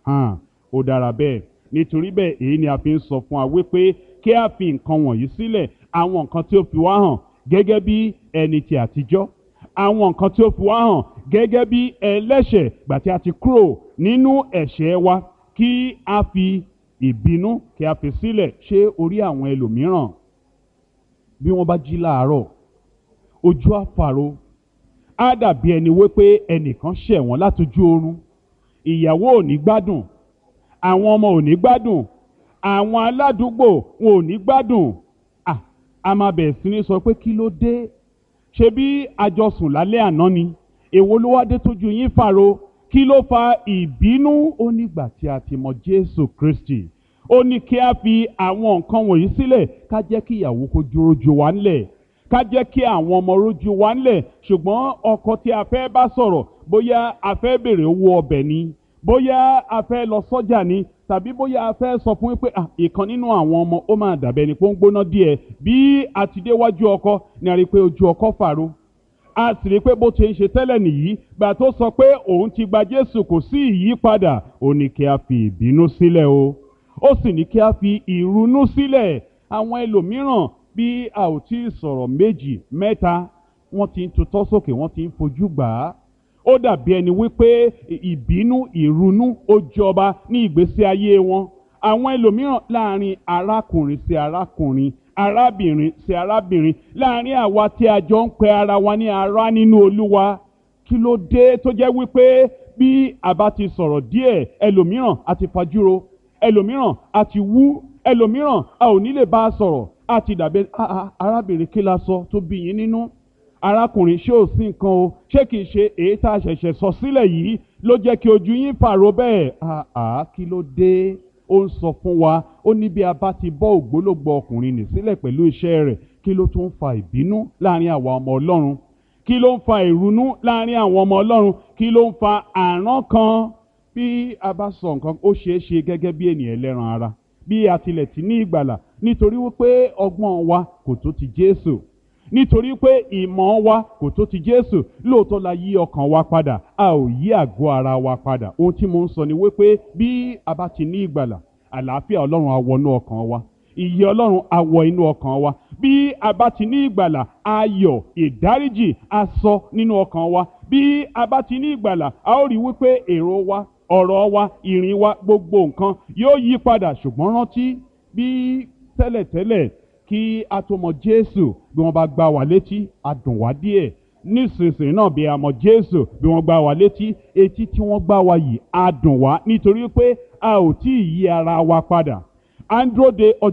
Ó dára bẹ́ẹ̀. Nítorí bẹ́ẹ̀ èyí ni a fi ń sọ fún wa wípé kí a fi nǹkan wọ̀nyí sílẹ̀, àwọn nǹkan tí ó fi wá hàn gẹ́gẹ́ bí ẹni ti àtijọ́, àwọn nǹkan tí ó fi wá hàn gẹ́gẹ́ bí ẹlẹ́ṣẹ̀ gbà tí a ti kúrò nínú ẹ̀ṣẹ̀ wa, kí a fi ìbínú kí a fi sílẹ̀. Ṣé orí àwọn ẹlòmíràn bí wọ́n bá jí láàárọ̀, ojú àfàrò, á dàbí ẹni wípé ẹnìkan ṣẹ̀ wọ́n látojú oorun. Ìyàwó ò ní gbádùn, àwọn ọmọ ò ní gbádùn, àwọn aládùúgbò wọn ò ní gbádùn. A máa bẹ̀rẹ̀ sí ní sọ pé kí ló dé? Ṣé bí a jọ sùn lálẹ́ àná ni? Èwo ló wá dé tójú yín fàrò? Kí ló fa ìbínú? Ó nígbà tí a ti mọ Jésù Kristi, ó ní kí a fi àwọn nǹkan wọ̀nyí sílẹ̀. Ká jẹ́ kí ìyàwó kó rójú wa ńlẹ̀, ká jẹ́ kí àwọn ọmọ rójú wa ńlẹ̀. Ṣùgbọ́n ọkọ tí a fẹ́ bá sọ̀rọ̀, bóyá a fẹ́ béèrè owó ọbẹ̀ ni, bóyá a fẹ́ lọ sọ́jà ni, tàbí bóyá a fẹ́ sọ fún pé ìkan nínú àwọn ọmọ ó máa dàbẹ́ ni pé ó ń gbóná díẹ̀. Bí a ti déwájú ọkọ ni a rí pé ojú ọkọ fàrò, a sì rí pé bó ti ń ṣe tẹ́lẹ̀ nìyí. Gbà tó sọ pé òun ti gba Jésù, kò sí ìyípadà. Ó ní kí a fi ìbínú sílẹ̀ o, ó sì ní kí a fi ìrunú sílẹ̀. Àwọn ẹlòmíràn bí a ò tí ì sọ̀rọ̀ méjì mẹ́ta, wọ́n ti ń tutọ́ sókè, wọ́n ti ń fojú gbà á. Ó dàbí ẹni wípé ìbínú, ìrunú ó jọba ní ìgbésí ayé wọn. Àwọn ẹlòmíràn láàrin arákùnrin sí arákùnrin, arábìnrin sí arábìnrin, láàrin àwa tí a jọ ń pe ara wa ní ará nínú Olúwa. Kí ló dé tó jẹ́ wípé bí a bá ti sọ̀rọ̀ díẹ̀, ẹlòmíràn a ti fajúro, ẹlòmíràn a ti wú, ẹlòmíràn a ò ní lè bá a sọ̀rọ̀, a ti dàbí arábìnrin kí la sọ tó bí yín nínú, arákùnrin ṣé ò sí nǹkan o, ṣé kìí ṣe èyí tá a ṣẹ̀ṣẹ̀ sọ sílẹ̀ yìí ló jẹ́ kí ojú yín pàrọ̀ bẹ́ẹ̀. Kí ló dé? Ó ń sọ fún wa, ó ní bí a bá ti bọ́ ògbólógbòó ọkùnrin nì sílẹ̀ pẹ̀lú iṣẹ́ rẹ̀, kí ló tún fa ìbínú láàrin àwa ọmọ Ọlọ́run? Kí ló ń fa ìrunú láàrin àwọn ọmọ Ọlọ́run? Kí ló ń fa àrán kan? Bí a bá sọ nǹkan, ó ṣeé ṣe gẹ́gẹ́ bí ènìyàn ẹlẹ́ran ara, bí a tilẹ̀ ti ní ìgbàlà, nítorí wípé ọgbọ́n wa kò tó ti Jésù, nítorí pé ìmọ̀ wa kò tó ti Jésù. Lóòótọ́ la yí ọkàn wa padà, a ò yí àgọ́ ara wa padà. Ohun tí mo ń sọ ni wípé bí a bá ti ní ìgbàlà, àlàáfíà Ọlọ́run á wọnú ọkàn wa, ìyè Ọlọ́run á wọ inú ọkàn wa. Bí a bá ti ní ìgbàlà, ayọ̀ ìdáríjì á sọ nínú ọkàn wa. Bí a bá ti ní ìgbàlà, a ó rí wípé èrò wa, ọ̀rọ̀ wa, ìrìn wa, gbogbo nǹkan yóò yí padà. Ṣùgbọ́n rántí, bí tẹ́lẹ̀tẹ́lẹ̀ kí a tó mọ Jésù, bí wọ́n bá gbá wa létí, a dùn wá díẹ̀. Nísinsìnyí náà bí a mọ Jésù, bí wọ́n gbá wa létí, etí tí wọ́n gbá wa yìí á dùn wá, nítorí pé a ò tí ì yí ara wa padà. À ń dúró de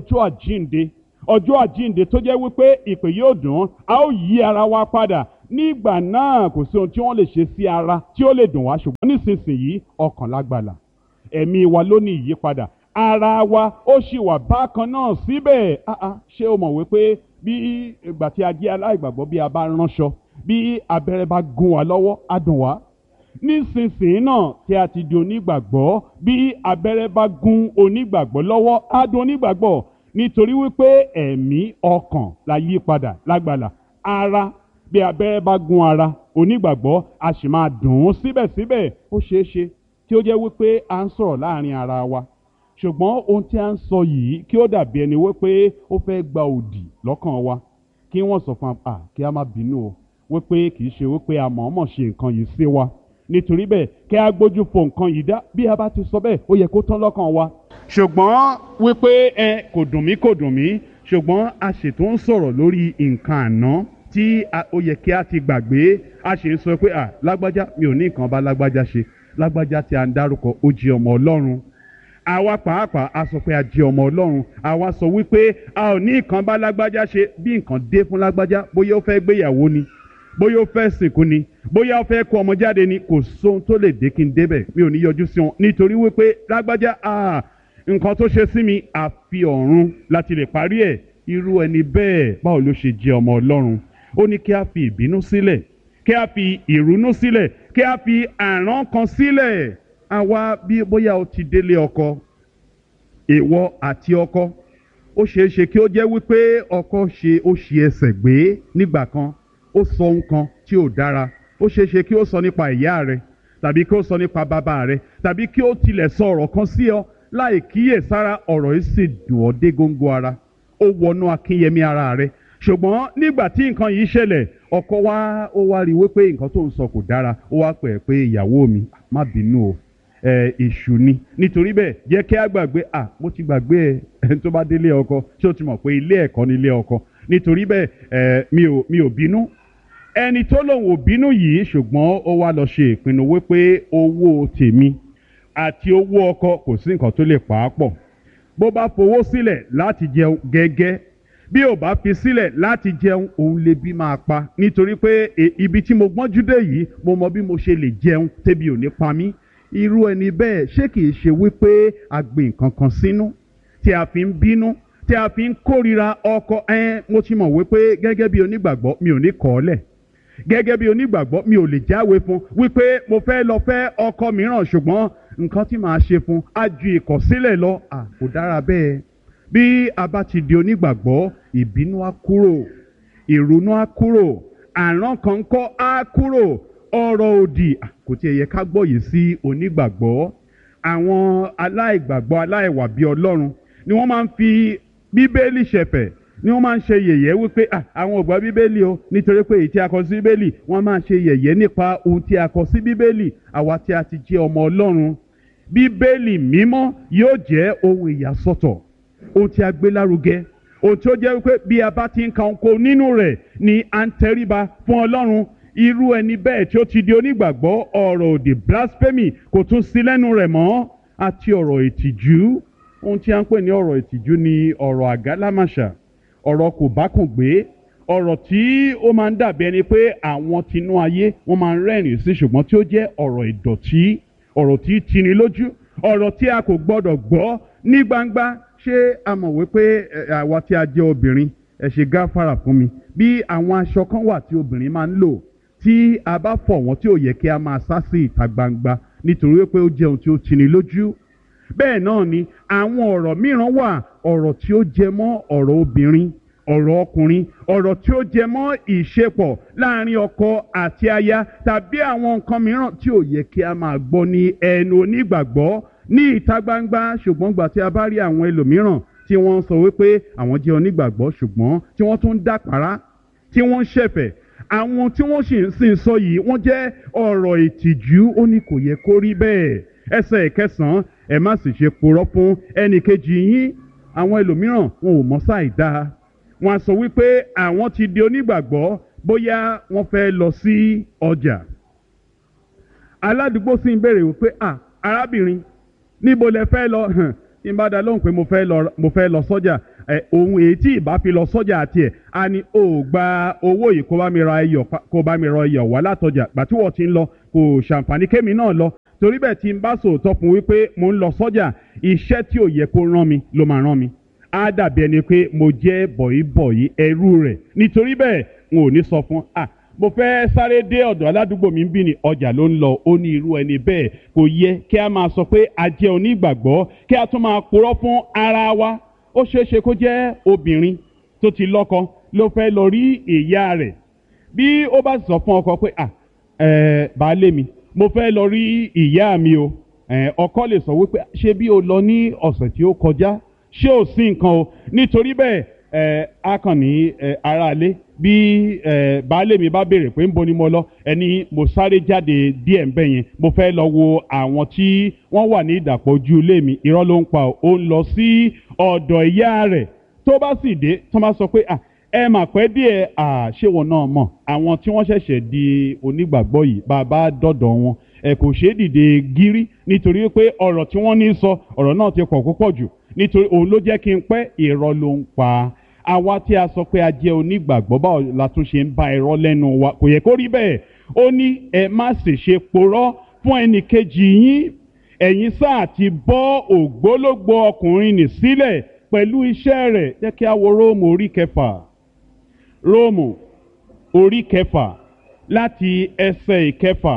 ọjọ́ àjíǹde tó jẹ́ wípé ìpè yóò dùn, a ó yí ara wa padà. Nígbà náà kò sí ohun tí wọ́n lè ṣe sí ara tí ó lè dùn wá. Ṣùgbọ́n nísinsìnyí ọkàn lágbàlà, ẹ̀mí wa ló ní ìyípadà, ara wa ó sì wà bákan náà síbẹ̀. Ṣé o mọ̀ wípé bí ìgbà tí a jẹ́ aláìgbàgbọ́, bí a bá ránṣọ, bí abẹ́rẹ́ bá gún wa lọ́wọ́, á dùn wá. Nísinsìnyí náà tí a ti di onígbàgbọ́, bí abẹ́rẹ́ bá gún onígbàgbọ́ lọ́wọ́, á dùn onígbàgbọ́, nítorí wípé ẹ̀mí ọkàn la yí padà lágbàlà. Ara, bí abẹ́rẹ́ bá gún ara onígbàgbọ́, a sì máa dùn ún síbẹ̀síbẹ̀. Ó ṣeé ṣe tí ó jẹ́ wípé a ń sọ̀rọ̀ láàrin ara wa, ṣùgbọ́n ohun tí a ń sọ yìí kí ó dàbí ẹni wípé ó fẹ́ gba òdì lọ́kàn wa. Kí wọ́n sọ fún wa kí a má bínú o, wípé kì í ṣe wípé a mọ̀ọ́mọ̀ ṣe nǹkan yìí sí wa. Nítorí bẹ́ẹ̀ kí a gbójú fo nǹkan yìí dá. Bí a bá ti sọ bẹ́ẹ̀, ó yẹ kó tán lọ́kàn wa. Ṣùgbọ́n wípé kò dùn mí, ṣùgbọ́n a sì tún ń sọ̀rọ̀ lórí nǹkan àná tí ó yẹ kí a ti gbàgbé. A sì ń sọ pé lágbájá, mi ò ní nǹkan bá lágbájá ṣe. Lágbájá tí a ń dárúkọ, ó jẹ́ ọmọ Ọlọ́run. Àwa pàápàá a sọ pé a jẹ́ ọmọ Ọlọ́run. Àwa sọ wípé a ò ní nǹkan bá lágbájá ṣe. Bí nǹkan dé fún lágbájá, bóyá ó fẹ́ gbéyàwó ni, bóyá ó fẹ́ sìnkú ni, bóyá ó fẹ́ kó ọmọ jáde ni, kò sóhun tó lè dé kí n débẹ̀, mi ò ní yọjú sí wọn. Nítorí wípé lágbájá nǹkan tó ṣe sí mi, àfi ọ̀run láti lè parí ẹ̀. Irú ẹni bẹ́ẹ̀ báwo ló ṣe jẹ́ ọmọ Ọlọ́run? Ó ní kí a fi ìbínú sílẹ̀, kí a fi ìrunú sílẹ̀, kí a fi àrán kan sílẹ̀. Àwa bí bóyá o ti délé ọkọ, ìwọ àti ọkọ, ó ṣeé ṣe kí ó jẹ́ wípé ọkọ ó ṣi ẹsẹ̀ gbé nígbà kan, ó sọ nǹkan tí ò dára. Ó ṣeé ṣe kí ó sọ nípa ìyá rẹ, tàbí kí ó sọ nípa bàbá rẹ, tàbí kí ó tilẹ̀ sọ ọ̀rọ̀ kan sí ọ láì kíyèsára. Ọ̀rọ̀ yìí sì dùn ọ́ dé góńgó ara, ó wọnú akínyẹmí ara rẹ. Ṣùgbọ́n nígbà tí nǹkan yìí ṣẹlẹ̀, ọkọ ó wá rí wípé nǹkan tó ń sọ kò dára. Ó wá pè pé ìyàwó mi, má bínú o, èṣù ni. Nítorí bẹ́ẹ̀ jẹ́ kí a gbàgbé. Mo ti gbàgbé ẹni tó bá délé ọkọ, ṣé o ti mọ̀ pé ilé ẹ̀kọ́ ni ilé ọkọ? Nítorí bẹ́ẹ̀ mi ò bínú. Ẹni tó lòun ò bínú yìí, ṣùgbọ́n ó wá lọ ṣe ìpinnu wípé owó tèmi àti owó ọkọ kò sí nǹkan tó lè pa á pọ̀. Bó bá fowó sílẹ̀ láti jẹun gẹ́gẹ́, bí ò bá fi sílẹ̀ láti jẹun, òun lè bí máa pa. Nítorí pé ibi tí mo gbọ́njú dé yìí, mo mọ bí mo ṣe lè jẹun tébi ò ní pa mí. Irú ẹni bẹ́ẹ̀ ṣé kìí ṣe wípé a gbìn nǹkan kan sínú tí a fi ń bínú, tí a fi ń kórìíra ọkọ? Mo ti mọ̀ wípé gẹ́gẹ́ bí onígbàgbọ́ mi ò ní kọ̀ ọ́ lẹ̀. Gẹ́gẹ́ bí onígbàgbọ́ mi ò lè jáwé fún wípé mo fẹ́ lọ fẹ́ ọkọ mìíràn, ṣùgbọ́n nǹkan tí màá ṣe fún á ju ìkọ̀sílẹ̀ lọ. Kò dára bẹ́ẹ̀. Bí a bá ti di onígbàgbọ́, ìbínú á kúrò, ìrònú á kúrò, àrán kan kọ́ á kúrò, ọ̀rọ̀ òdì kò tiẹ̀ yẹ ká gbọ́ yìí sí onígbàgbọ́. Àwọn aláìgbàgbọ́, aláìwà bí Ọlọ́run ni wọ́n máa ń fi Bíbélì ṣẹ̀fẹ̀, ni wọ́n máa ń ṣe yẹ̀yẹ́ wípé àwọn ò gbà Bíbélì o, nítorí pé èyí tí a kọ sí Bíbélì. Wọ́n máa ń ṣe yẹ̀yẹ́ nípa ohun tí a kọ sí Bíbélì. Àwa tí a ti jẹ́ ọmọ Ọlọ́run, Bíbélì mímọ́ yóò jẹ́ ohun ìyàsọ́tọ̀, ohun tí a gbé lárugẹ, ohun tí ó jẹ́ wípé bí a bá ti ń ka ohunkóhun nínú rẹ̀ ni à ń tẹríba fún Ọlọ́run, irú ẹni bẹ́ẹ̀ tí ó ti di onígbàgbọ́, ọ̀rọ̀ òdì blasphemy kò tún sí lẹ́nu rẹ̀ mọ́. Àti ọ̀rọ̀ ìtìjú, ohun tí a ń pè ní ọ̀rọ̀ ìtìjú ni ọ̀rọ̀ àgálámàṣà, ọ̀rọ̀ kò bá kùn gbé, ọ̀rọ̀ tí ó máa ń dàbí ẹni pé àwọn tinú ayé wọ́n máa ń rẹ́rìn sí, ṣùgbọ́n tí ó jẹ́ ọ̀rọ̀ ìdọ̀tí, ọ̀rọ̀ tí tini lójú, ọ̀rọ̀ tí a kò gbọ́dọ̀ gbọ́ ní gbangba. Ṣé a mọ̀ wípé àwa tí a jẹ́ obìnrin, ẹ ṣe gáfárà fún mi, bí àwọn aṣọ kan wà tí obìnrin máa ń lò, tí a bá fọ̀ wọ́n tí ò yẹ kí a máa sá sí ìta gbangba nítorí pé ó jẹ́ ohun tí ó tini lójú. Bẹ́ẹ̀ náà ni àwọn ọ̀rọ̀ mìíràn wà, ọ̀rọ̀ tí ó jẹ mọ́ ọ̀rọ̀ obìnrin, ọ̀rọ̀ ọkùnrin, ọ̀rọ̀ tí ó jẹ mọ́ ìṣepọ̀ láàrin ọkọ àti aya, tàbí àwọn nǹkan mìíràn tí ò yẹ kí a máa gbọ́ ní ẹnu onígbàgbọ́ ní ìta gbangba. Ṣùgbọ́n gbà tí a bá rí àwọn ẹlòmíràn tí wọ́n ń sọ wípé àwọn jẹ́ onígbàgbọ́, ṣùgbọ́n tí wọ́n tún ń dàpárá, tí wọ́n ń ṣẹ̀fẹ̀, àwọn tí wọ́n sì ń sọ yìí wọ́n jẹ́ ọ̀rọ̀ ìtìjú. Ó ní kò yẹ kó rí bẹ́ẹ̀. Ẹsẹ̀ ìkẹsàn-án, ẹ má sì ṣe purọ́ fún ẹnìkejì yín. Àwọn ẹlòmíràn wọn ò mọ̀ sáì dáa, wọ́n á sọ wípé àwọn ti di onígbàgbọ́, bóyá wọ́n fẹ́ lọ sí ọjà. Aládùúgbò sì ń béèrè wípé arábìnrin, níbo lẹ fẹ́ lọ? Tí n bá dá lóhùn pé mo fẹ́ lọ sọ́jà, ohun èyí tí ìbá fi lọ sọ́jà àti ẹ̀ a ní o gba owó yìí kó bá mi ra iyọ̀ wá látọjà. Gbà tí wọ́n ti ń lọ kò ṣàǹfààní kémi náà lọ. Torí bẹ́ẹ̀ tí n bá sòótọ́ fún wípé mo ń lọ sọ́jà, iṣẹ́ tí ò yẹ kó rán mi ló máa rán mi. Á dàbí ẹni pé mo jẹ́ bọ̀yìbọ̀yì ẹrú rẹ̀. Nítorí bẹ́ẹ̀ n ò ní sọ fún mo fẹ́ sáré dé ọ̀dọ̀ aládùúgbò mi ń bí ní ọjà ló ń lọ. Ó ní irú ẹni bẹ́ẹ̀ kò yẹ kí a máa sọ pé a jẹ́ onígbàgbọ́ kí a tún máa purọ́ fún ara wa. Ó ṣeéṣe kó jẹ́ obìnrin tó ti lọ́kọ ló fẹ́ lọ rí ìyá rẹ̀. Bí ó bá sọ fún ọkọ pé baálé mi, mo fẹ́ lọ rí ìyá mi o, ọkọ lè sọ wípé ṣé bí o lọ ní ọ̀sẹ̀ tí ó kọjá, ṣé ò sí nǹkan o. Nítorí bẹ́ẹ̀ a kàn ní aráalé, bí baálé mi bá béèrè pé ńbo ni mo lọ, ẹni mo sáré jáde díẹ̀ ń bẹ̀ yẹn, mo fẹ́ lọ wo àwọn tí wọ́n wà ní ìdàpọ̀ ojú ilé mi. Irọ́ ló ń pa ó ń lọ sí ọ̀dọ̀ ìyá rẹ̀. Tó bá sì dé, tó bá sọ pé ẹ mà pẹ́ díẹ̀, ṣé wọn náà mọ̀ àwọn tí wọ́n ṣẹ̀ṣẹ̀ di onígbàgbọ́ yìí, bàbá dọ̀dọ̀ wọn kò ṣeé dìde gírí, nítorí pé ọ̀rọ̀ tí wọ́n ní sọ, ọ̀rọ̀ náà ti pọ̀ púpọ̀ jù, nítorí òun ló jẹ́ kí n pẹ́. Irọ́ ló ń pa. Àwa tí a sọ pé a jẹ́ onígbàgbọ́, báwo la tún ṣe ń bá irọ́ lẹ́nu wa? Kò yẹ kó rí bẹ́ẹ̀. Ó ní ẹ má sì ṣe purọ́ fún ẹnìkejì yín. Ẹ̀yin sáà ti bọ́ ògbólógbòó ọkùnrin nì sílẹ̀ pẹ̀lú iṣẹ́ rẹ̀. Jẹ́ kí a wo Róòmù orí kẹfà. Róòmù orí kẹfà láti ẹsẹ̀ ìkẹfà.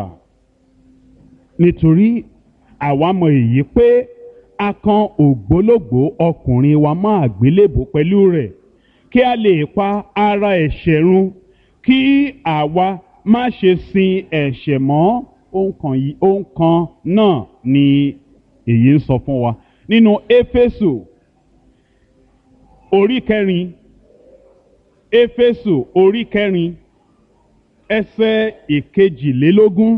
Nítorí àwa mọ̀ èyí pé a kan ògbólógbòó ọkùnrin wa mọ́ àgbélébùú pẹ̀lú rẹ̀, kí a lè pa ara ẹ̀ṣẹ̀ run, kí àwa má ṣe sin ẹ̀ṣẹ̀ mọ́. Ohun kan náà ni èyí ń sọ fún wa nínú Éfésù orí kẹrin. Éfésù orí kẹrin ẹsẹ̀ ìkejìlélógún,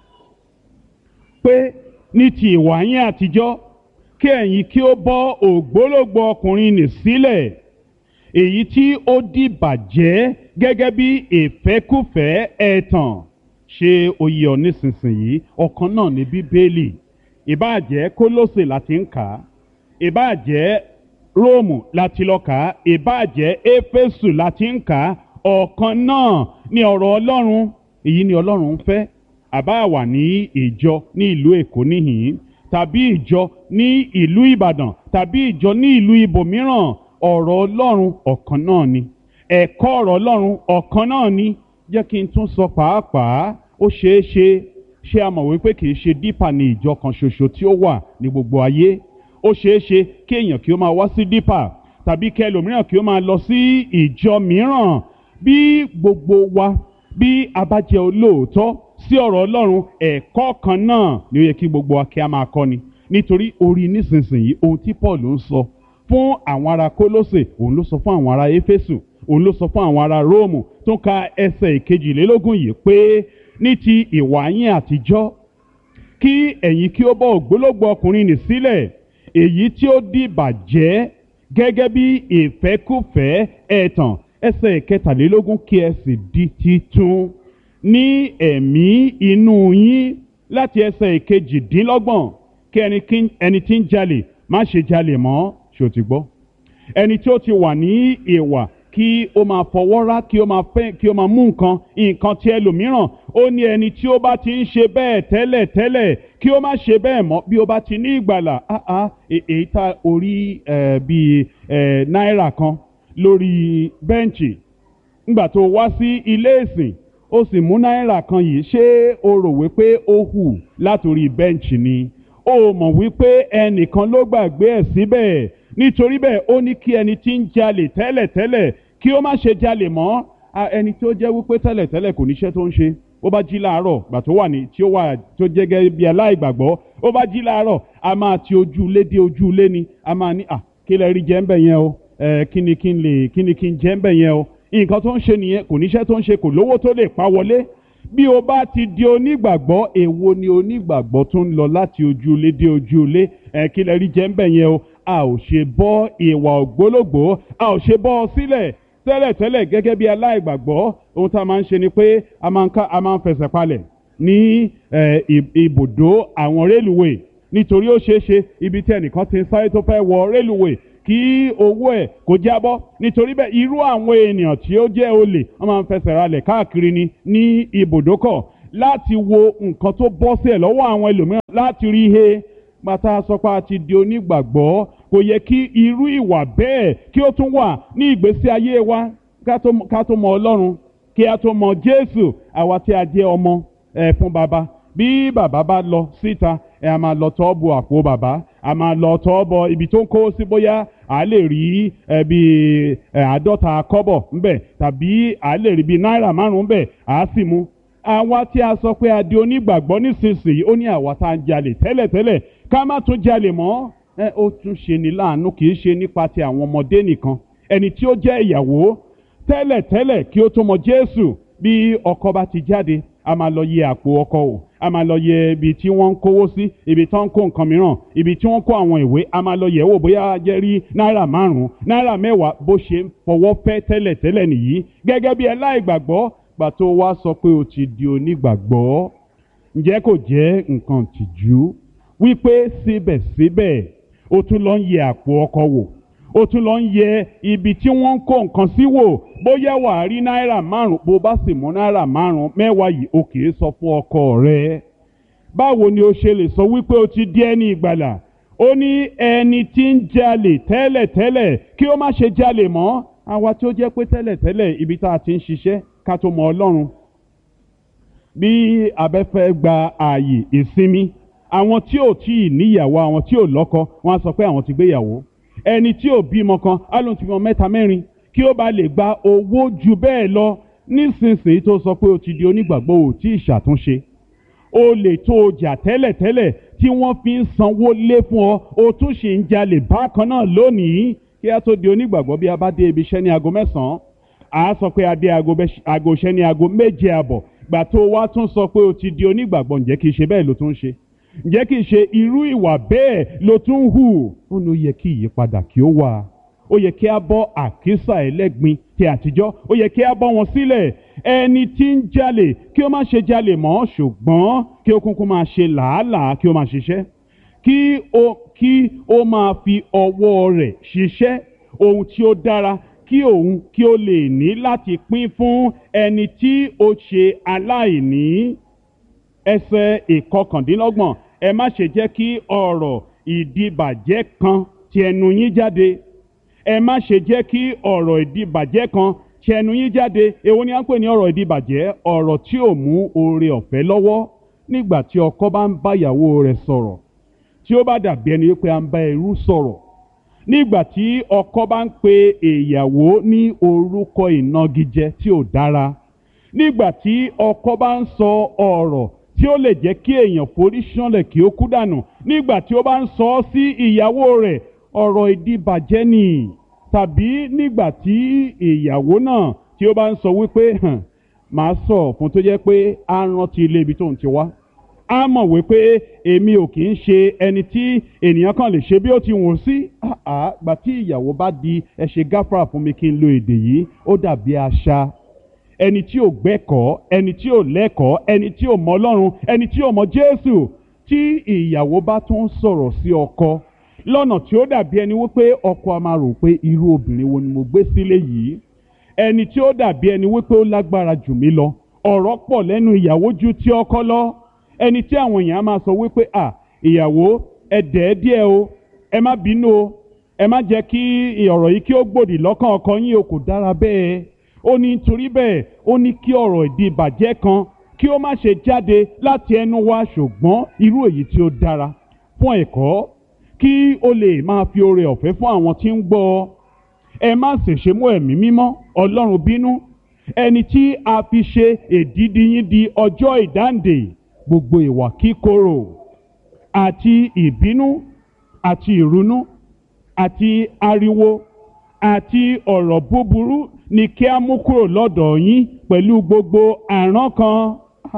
pé ní ti ìwà yín àtijọ́ kí ẹ̀yin kí ó bọ́ ògbólógbòó ọkùnrin nì sílẹ̀, èyí tí ó dìbàjẹ́ gẹ́gẹ́ bí ìfẹ́kúfẹ̀ẹ́ ẹ̀tàn. Ṣé ó yé ọ nísinsìnyí? Ọ̀kan náà ní Bíbélì. Ìbáà jẹ́ Kólósè láti ń kà á, ìbáà jẹ́ Róòmù láti lọ kà á, ìbáà jẹ́ Éfésù láti ń kà á, ọ̀kan náà ní ọ̀rọ̀ Ọlọ́run. Èyí ni Ọlọ́run ń fẹ́. Àbá wà ní ìjọ ní ìlú Èkó níhìn-ín, tàbí ìjọ ní ìlú Ìbàdàn, tàbí ìjọ ní ìlú ibòmíràn, ọ̀rọ̀ Ọlọ́run ọ̀kan náà ni. Ẹ̀kọ́ ọ̀rọ̀ Ọlọ́run ọ̀kan náà ni. Jẹ́ kí n tún sọ pàápàá, ó ṣe a mọ̀ wípé kì í ṣe dípà ní ìjọ kan ṣoṣo tí ó wà ní gbogbo ayé. Ó ṣeé ṣe kí èèyàn kí ó máa wá sí dípà, tàbí kí ẹlòmíràn kí ó máa lọ sí ìjọ mìíràn. Bí gbogbo wa bí a bá jẹ́ olóòótọ́ sí ọ̀rọ̀ Ọlọ́run, ẹ̀kọ́ kan náà ni ó yẹ kí gbogbo wa kí a máa kọ́ni. Nítorí orí nísinsìnyí ohun tí Paul ń sọ fún àwọn ará Kólósè, òun ló sọ fún àwọn ará Éfésù, òun ló sọ fún àwọn ará Róòmù. Tó ń ka ẹsẹ̀ ìkejìlélógún yìí pé ní ti ìwà yín àtijọ́ kí ẹ̀yin kí ó bọ́ ògbólógbòó ọkùnrin nì sílẹ̀, èyí tí ó dìbàjẹ́ gẹ́gẹ́ bí ìfẹ́kùfẹ́ ẹ̀tàn. Ẹsẹ̀ kẹtàlélógún, kí ẹ sì di titun ní ẹ̀mí inú yín. Láti ẹsẹ̀ kejìdínlọ́gbọ̀n, kí ẹni tí ń jalè má ṣe jalè mọ́. Ṣé o ti gbọ́? Ẹni tí ó ti wà ní ìwà kí ó máa fọwọ́ rá, kí ó máa fẹ́, kí ó máa mú nǹkan tí ẹlòmíràn, ó ní ẹni tí ó bá ti ń ṣe bẹ́ẹ̀ tẹ́lẹ̀ tẹ́lẹ̀ kí ó má ṣe bẹ́ẹ̀ mọ́ bí ó bá ti ní ìgbàlà. Èyí tá orí bíi náírà kan lórí bẹ́ǹchì ńgbà tó wá sí ilé ìsìn, ó sì mú náírà kan yìí, ṣé o rò wípé ó hù látòrí bẹ́ǹchì ni? Ó mọ̀ wípé ẹnìkan ló gbàgbé ẹ̀ síbẹ̀. Nítorí bẹ́ẹ̀ ó ní kí ẹni tí ń jalè tẹ́lẹ̀tẹ́lẹ̀ kí ó má ṣe jalè mọ́. Ẹni tó jẹ́ wípé tẹ́lẹ̀tẹ́lẹ̀ kò níṣẹ́ tó ń ṣe, ó bá jí láàárọ̀ gbà tó wà ní tó jẹ́ gẹ́gẹ́ bí aláìgbàgbọ́, ó bá jí láàárọ̀ a máa ti ojú ilé dé ojú ilé ni, a máa ní kí lẹ rí jẹ ń bẹ̀ yẹn o, kí ni kí n jẹ ń bẹ̀ yẹn o. Nǹkan tó ń ṣe nìyẹn, kò níṣẹ́ tó ń ṣe, kò lówó tó lè pa wọlé. Bí o bá ti di onígbàgbọ́, èwo ni onígbàgbọ́ tó ń lọ láti ojú ilé dé ojú ilé, kí lẹ rí jẹ ń bẹ̀ yẹn o. A ò ṣe bọ́ ìwà ògbólógbòó, a ò ṣe bọ́ ọ sílẹ̀. Tẹ́lẹ̀tẹ́lẹ̀ gẹ́gẹ́ bí aláìgbàgbọ́, ohun tá a máa ń ṣe ni pé a máa ń fẹsẹ̀ palẹ̀ ní ibùdó àwọn rélùwé, nítorí ó ṣeé ṣe ibi tí ẹnìkan ti ń sáré tó fẹ́ wọ rélùwé kí owó ẹ̀ kó jábọ́. Nítorí bẹ́ẹ̀ irú àwọn ènìyàn tí ó jẹ́ olè, wọ́n máa ń fẹsẹ̀ ralẹ̀ káàkiri ní ibùdókọ̀ láti wo nǹkan tó bọ́ sí ẹ̀ lọ́wọ́ àwọn ẹlòmíràn, láti rí he. Bàtà sọ pé a ti di onígbàgbọ́, kò yẹ kí irú ìwà bẹ́ẹ̀ kí ó tún wà ní ìgbésí ayé wa. Ká tó mọ Ọlọ́run, kí a tó mọ Jésù, àwa tí a jẹ́ ọmọ fún bàbá. Bí bàbá bá lọ síta, a máa lọ tọ́ bọ àpò bàbá, a máa lọ tọ́ bọ ibi tó ń kó sí, bóyá a lè rí bí 50 kọ́bọ̀ ńbẹ̀, tàbí a lè rí bí náírà 5 ńbẹ̀, a sì mú. Àwa tí a sọ pé a di onígbàgbọ́ nísinsìnyí, ó ní àwa tá a ń jalè tẹ́lẹ̀tẹ́lẹ̀ ká má tún jalè mọ́. Ó tún ṣe ní láàánú, kì í ṣe nípa ti àwọn ọmọdé nìkan. Ẹni tí ó jẹ́ ìyàwó tẹ́lẹ̀tẹ́lẹ̀ kí ó tó mọ Jésù, bí ọkọ bá ti jáde, a máa lọ yẹ àpò ọkọ wò, a máa lọ yẹ ibi tí wọ́n ń kówó sí, ibi tí wọ́n ń kó nǹkan mìíràn, ibi tí wọ́n kó àwọn ìwé, a máa lọ yẹ̀ wò bóyá jẹ́ rí náírà 5, náírà 10. Bó ṣe ń fọwọ́ fẹ́ tẹ́lẹ̀tẹ́lẹ̀ nìyí. Gẹ́gẹ́ bí aláìgbàgbọ́, gbà tó wá sọ pé o ti di onígbàgbọ́, ǹjẹ́ kò jẹ́ nǹkan tìjú wípé síbẹ̀síbẹ̀ o tún lọ ń yẹ àpò ọkọ wò, o tún lọ ń yẹ ibi tí wọ́n ń kó nǹkan sí wò, bóyá wà á rí náírà 5. Bó bá sì mú náírà 5, 10 yìí o kì í sọ fún ọkọ rẹ. Báwo ni o ṣe lè sọ wípé o ti di ẹni ìgbàlà? Ó ní ẹni tí ń jalè tẹ́lẹ̀tẹ́lẹ̀ kí ó má ṣe jalè mọ́. Àwa tí ó jẹ́ pé tẹ́lẹ̀tẹ́lẹ̀ ibi tá a ti ń ṣiṣẹ́ ká tó mọ Ọlọ́run, bí abẹ́fẹ́ gba ààyè ìsinmi, àwọn tí ò tí ì níyàwó, àwọn tí ò lọ́kọ, wọ́n á sọ pé àwọn ti gbéyàwó. Ẹni tí ò bímọ kan á lóun ti bímọ 3, 4 kí ó bá lè gba owó ju bẹ́ẹ̀ lọ. Nísinsìnyí tó sọ pé o ti di onígbàgbọ́, ò tí ì ṣàtúnṣe. O lè tó o jà tẹ́lẹ̀tẹ́lẹ̀ tí wọ́n fi ń sanwó lé fún ọ, o tún ṣì ń jalè bákan náà lónìí. Kí a tó di onígbàgbọ́, bí a bá dé ibi iṣẹ́ ní aago 9, a sọ pé a dé aago iṣẹ́ ní aago 7:30. Gbà tó wá tún sọ pé o ti di onígbàgbọ́, ǹjẹ́ kìí ṣe bẹ́ẹ̀ ló tún ṣe? Ǹjẹ́ kìí ṣe irú ìwà bẹ́ẹ̀ ló tún hù? Ó ní ó yẹ kí ìyípadà kí ó wà. Ó yẹ kí a bọ́ àkísà ẹlẹ́gbin ti àtijọ́, ó yẹ kí a bọ́ wọn sílẹ̀. Ẹni tí ń jalè kí ó má ṣe jalè mọ́, ṣùgbọ́n kí ó kúnkún máa ṣe làálàá, kí ó máa ṣiṣẹ́, kí ó máa fi ọwọ́ rẹ̀ ṣiṣẹ́ ohun tí ó dára, kí òun kí ó lè ní láti pín fún ẹni tí ó ṣe aláìní. Ẹsẹ̀ 29, ẹ má ṣe jẹ́ kí ọ̀rọ̀ ìdìbàjẹ́ kan ti ẹnu yín jáde. Ẹ má ṣe jẹ́ kí ọ̀rọ̀ ìdìbàjẹ́ kan ti ẹnu yín jáde. Èwo ni à ń pè ní ọ̀rọ̀ ìdìbàjẹ́? Ọ̀rọ̀ tí ò mú oore ọ̀fẹ́ lọ́wọ́. Nígbà tí ọkọ bá ń bá ìyàwó rẹ̀ sọ̀rọ̀, tí ó bá dàbí ẹni pé à ń bá ẹrú sọ̀rọ̀. Nígbà tí ọkọ bá ń pe ìyàwó ní orúkọ ìnagijẹ tí ò dára. Nígbà tí ọkọ bá ń sọ ọ̀rọ̀ tí ó lè jẹ́ kí èèyàn forí ṣánlẹ̀ kí ó kú dànù. Nígbà tí ó bá ń sọ ọ́ sí ìyàwó rẹ̀, ọ̀rọ̀ ìdìbàjẹ́ ni. Tàbí nígbà tí ìyàwó náà tí ó bá ń sọ wípé màá sọ fún tó jẹ́ pé á rántí ilé ibi tó ń ti wá, á mọ̀ wípé èmi ò kì í ṣe ẹni tí ènìyàn kan lè ṣe bí ó ti wù ú sí. Gbà tí ìyàwó bá di ẹ ṣe gáfárà fún mi kí n lo èdè yìí, ó dàbí àṣà ẹni tí ò gbẹ́kọ̀ọ́, ẹni tí ò lẹ́kọ̀ọ́, ẹni tí ò mọ Ọlọ́run, ẹni tí ò mọ Jésù. Tí ìyàwó bá tún sọ̀rọ̀ sí ọkọ lọ́nà tí ó dàbí ẹni wípé ọkọ a máa rò pé irú obìnrin wo ni mo gbé sílé yìí, ẹni tí ó dàbí ẹni wípé ó lágbára jù mí lọ, ọ̀rọ̀ pọ̀ lẹ́nu ìyàwó ju ti ọkọ lọ, ẹni tí àwọn èèyàn máa sọ wípé ìyàwó ẹ dẹ̀ díẹ̀ o, ẹ má bínú o, ẹ má jẹ́ kí ọ̀rọ̀ yìí kí ó gbòdì lọ́kàn ọkọ yín o, kò dára bẹ́ẹ̀. Ó ní nítorí bẹ́ẹ̀ ó ní kí ọ̀rọ̀ ìdí ìbàjẹ́ kan kí ó má ṣe jáde láti ẹnu wa, ṣùgbọ́n irú èyí tí ó dára fún ẹ̀kọ́, kí ó lè máa fi oore ọ̀fẹ́ fún àwọn tí ń gbọ́. Ẹ má ṣèṣe mú ẹ̀mí mímọ́ Ọlọ́run bínú, ẹni tí a fi ṣe èdìdì yín di ọjọ́ ìdáǹdè. Gbogbo ìwà kíkorò àti ìbínú àti ìrunú àti ariwo àti ọ̀rọ̀ búburú ni kí a mú kúrò lọ́dọ̀ yín pẹ̀lú gbogbo àrán kan.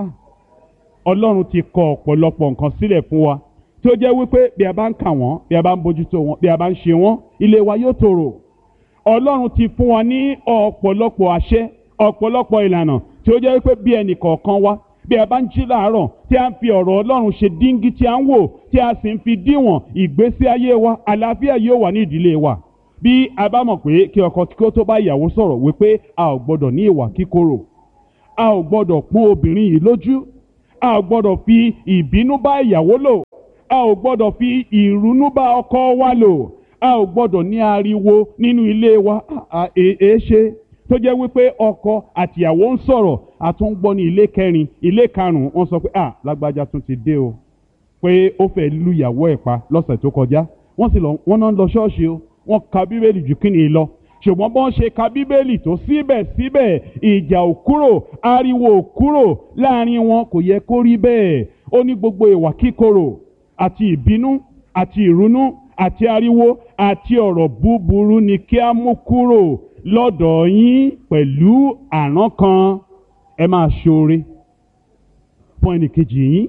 Ọlọ́run ti kọ ọ̀pọ̀lọpọ̀ nǹkan sílẹ̀ fún wa tí ó jẹ́ wípé bí a bá ń kà wọ́n, bí a bá ń bójútó wọn, bí a bá ń ṣe wọ́n, ilé wa yóò tòrò. Ọlọ́run ti fún wa ní ọ̀pọ̀lọpọ̀ àṣẹ, ọ̀pọ̀lọpọ̀ ìlànà tí ó jẹ́ wípé bí ẹnì kọ̀ọ̀kan wa, bí a bá ń jí láàárọ̀ tí a ń fi ọ̀rọ̀ Ọlọ́run ṣe díngí tí a ń wò, tí a sì ń fi díwọ̀n ìgbésí ayé wa, àlàáfíà yóò wà ní ìdílé wa. Bí a bá mọ̀ pé kí ọkọ kí ó tó bá ìyàwó sọ̀rọ̀ wípé a ò gbọ́dọ̀ ní ìwà kíkorò, a ò gbọ́dọ̀ pọ́n obìnrin yìí lójú, a ò gbọ́dọ̀ fi ìbínú bá ìyàwó lò, a ò gbọ́dọ̀ fi ìrunú bá ọkọ wa lò, a ò gbọ́dọ̀ ní ariwo nínú ilé wa. Ṣe tó jẹ́ wípé ọkọ àtìyàwó ń sọ̀rọ̀, a tún gbọ́ ní ilé kẹrin, ilé karùn-ún, wọ́n sọ pé lágbájá tún ti dé o, pé ó fẹ́ lu ìyàwó ẹ̀ pa lọ́sẹ̀ tó kọjá, wọ́n náà ń lọ ṣọ́ọ̀ṣì o, wọ́n ka bíbélì jù kí ni lọ. Ṣùgbọ́n bọ́n ṣe ka bíbélì tó síbẹ̀síbẹ̀ ìjà ò kúrò, ariwo ò kúrò láàrin wọn, kò yẹ kó rí bẹ́ẹ̀. Ó ní gbogbo ìwà kíkorò àti ìbínú àti ìrunú àti ariwo àti ọ̀rọ̀ búburú ni kí a mú kúrò lọ́dọ̀ yín pẹ̀lú àrán kan. Ẹ máa ṣoore fún ẹnìkejì yín,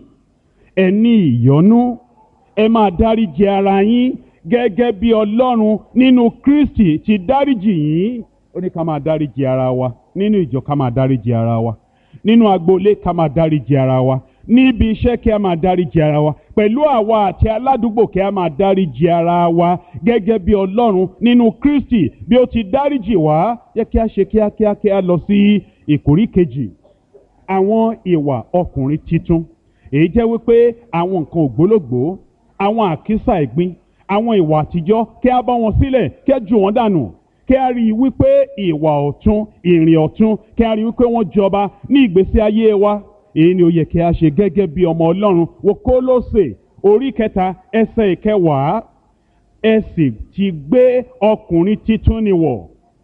ẹ ní ìyọ́nú, ẹ máa dáríjì ara yín gẹ́gẹ́ bí Ọlọ́run nínú Kristi ti dáríjì yín. Ó ní ká máa dáríjì ara wa, nínú ìjọ ká máa dáríjì ara wa, nínú agboolé ká máa dáríjì ara wa, níbi iṣẹ́ kí a máa dáríjì ara wa, pẹ̀lú àwa àti aládùúgbò kí a máa dáríjì ara wa gẹ́gẹ́ bí Ọlọ́run nínú Kristi bí ó ti dáríjì wá. Yẹ kí a ṣe kíákíá kí a lọ sí ìkórí kejì, àwọn ìwà ọkùnrin titun. Èyí jẹ́ wípé àwọn nǹkan ògbólógbòó, àwọn àkísà ẹ̀gbin, àwọn ìwà àtijọ́ kí a bá wọn sílẹ̀, kí a jù wọ́n dànù, kí a rí i wípé ìwà ọ̀tun, ìrìn ọ̀tun, kí a rí i wípé wọ́n jọba ní ìgbésí ayé wa. Èyí ni ó yẹ kí a ṣe gẹ́gẹ́ bí ọmọ Ọlọ́run. Wo Kólósè orí 3 ẹsẹ̀ 9. Ẹ sì ti gbé ọkùnrin titun ni wọ̀,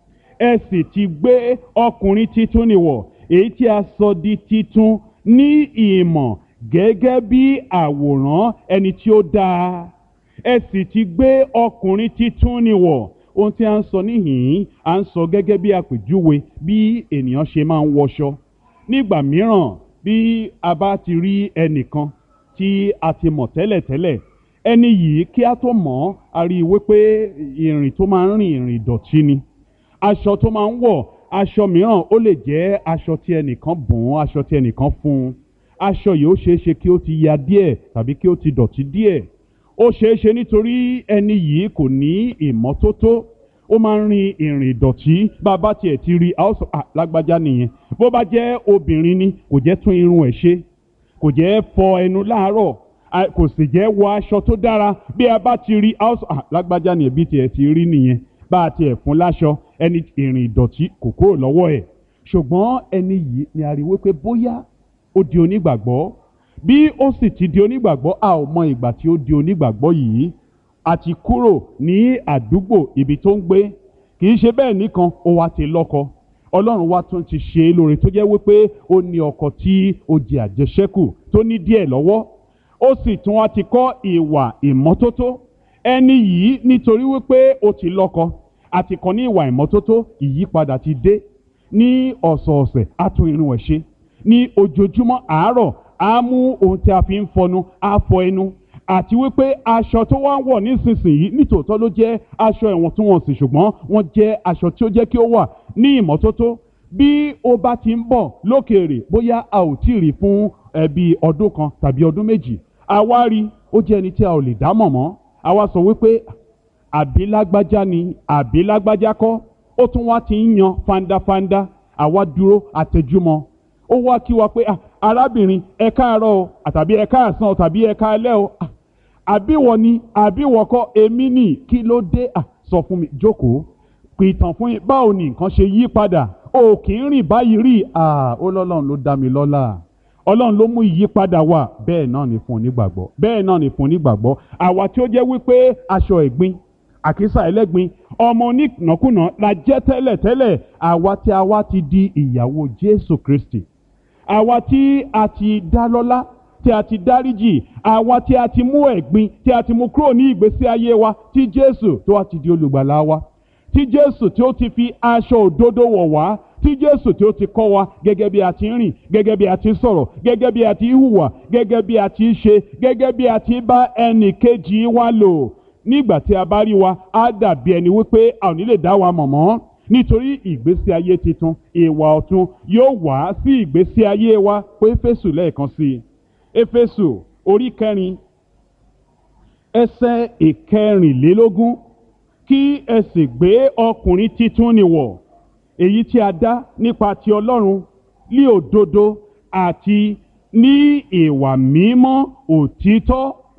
ẹ sì ti gbé ọkùnrin titun ni wọ̀, èyí tí a sọ di titun ní ìmọ̀ gẹ́gẹ́ bí àwòrán ẹni tí ó dáa. Ẹ sì ti gbé ọkùnrin titun ni wọ̀. Ohun tí a ń sọ níhìn-ín, a ń sọ gẹ́gẹ́ bí àpèjúwe bí ènìyàn ṣe máa ń wọṣọ. Nígbà mìíràn bí a bá ti rí ẹnìkan tí a ti mọ̀ tẹ́lẹ̀tẹ́lẹ̀, ẹni yìí kí a tó mọ̀, a rí i wípé ìrìn tó máa ń rìn ìrìn ìdọ̀tí ni. Aṣọ tó máa ń wọ̀, aṣọ mìíràn ó lè jẹ́ aṣọ tí ẹnìkan bùn, aṣọ tí ẹnìkan fún un. Aṣọ yìí ó ṣeé ṣe kí ó ti ya díẹ̀ tàbí kí ó ti dọ̀tí díẹ̀. Ó ṣeé ṣe nítorí ẹni yìí kò ní ìmọ́tótó, ó máa ń rin ìrìn ìdọ̀tí. Bàbá tiẹ̀ ti rí a ó sọ lágbájá nìyẹn. Bó bá jẹ́ obìnrin ni, kò jẹ́ tún irun ẹ̀ ṣe, kò jẹ́ fọ ẹnu láàárọ̀, kò sì jẹ́ wọ aṣọ tó dára. Bí a bá ti rí a ó sọ lágbájá nìyẹn, bí tiẹ̀ ti rí nìyẹn. Bá a tiẹ̀ fún láṣọ, ẹni ìrìn ìdọ̀tí kò kúrò lọ́wọ́ ẹ̀. Ṣùgbọ́n ẹni yìí ni a rí wípé bóyá ó di onígbàgbọ́. Bí ó sì ti di onígbàgbọ́, a ò mọ ìgbà tí ó di onígbàgbọ́ yìí. Àti kúrò ní àdúgbò ibi tó ń gbé, kì í ṣe bẹ́ẹ̀ nìkan, ó wá ti lọ́kọ. Ọlọ́run wá tún ti ṣe é lóore tó jẹ́ wípé ó ní ọkọ tí ó jẹ àjẹṣẹ́kù tó ní díẹ̀ lọ́wọ́. Ó sì tún wá ti kọ́ ìwà ìmọ́tótó. Ẹni yìí nítorí wípé ó ti lọ́kọ àti kọ́ ní ìwà ìmọ́tótó, ìyípadà ti dé. Ní ọ̀sọ̀ọ̀sẹ̀ á tún irun ẹ̀ ṣe, ní ojoojúmọ́ àárọ̀ á mú ohun tí a fi ń fọnu á fọ ẹnu, àti wípé aṣọ tó wá ń wọ̀ nísinsìnyí nítòótọ́ ló jẹ́ aṣọ ìwọ̀ntúnwọ̀nsì, ṣùgbọ́n wọ́n jẹ́ aṣọ tí ó jẹ́ kí ó wà ní ìmọ́tótó. Bí ó bá ti ń bọ̀ lókèèrè, bóyá a ò tí ì rí fún bí ọdún kan tàbí ọdún méjì, a wá rí ó jẹ́ ẹni tí a ò lè dámọ̀ mọ́, a wá sọ wípé àbí lágbájá ni àbí lágbájá kọ́, ó tún wá ti ń yan fandafanda, àwa dúró àtẹjúmọ́, ó wá kí wa pé arábìnrin ẹ káàárọ̀ o, àtàbí ẹ káàsán o, tàbí ẹ káalẹ́ o, àbíwọ ni àbíwọ kọ́, èmi ni, kí ló dé? Sọ fún mi, jókòó, pìtàn fún yín, báwo ni nǹkan ṣe yí padà? O kì í rìn báyìí rí. Ó lọ́lọ́run ló dá mi lọ́lá, Ọlọ́run ló mú ìyípadà wá. Bẹ́ẹ̀ náà ni fún onígbàgbọ́, bẹ́ẹ̀ náà ni fún onígbàgbọ́. Àwa tí ó jẹ́ wípé aṣọ ẹ̀gbin, àkísà ẹlẹ́gbin, ọmọ onínàkúnà la jẹ́ tẹ́lẹ̀tẹ́lẹ̀, àwa tí a wá ti di ìyàwó Jésù Kristi, àwa tí a ti dá lọ́lá, tí a ti dáríjì, àwa tí a ti mú ẹ̀gbin, tí a ti mú kúrò ní ìgbésí ayé wa, tí Jésù tó wá ti di olùgbàlà wa, tí Jésù tí ó ti fi aṣọ òdodo wọ̀ wá, tí Jésù tí ó ti kọ́ wa gẹ́gẹ́ bí a ti ń rìn, gẹ́gẹ́ bí a ti ń sọ̀rọ̀, gẹ́gẹ́ bí a ti ń hùwà, gẹ́gẹ́ bí a ti ń ṣe, gẹ́gẹ́ bí a ti ń bá ẹnì kejì wa lò. Nígbà tí a bá rí wa, á dàbí ẹni wípé a ò ní lè dá wa mọ̀ mọ́, nítorí ìgbésí ayé titun, ìwà ọ̀tun yóò wá sí ìgbésí ayé wa. Pé Éfésù lẹ́ẹ̀kan sí i, Éfésù orí 4 ẹsẹ̀ 14, kí ẹ sì gbé ọkùnrin titun nì wọ̀, èyí tí a dá nípa ti Ọlọ́run ní òdodo àti ní ìwà mímọ́ òtítọ́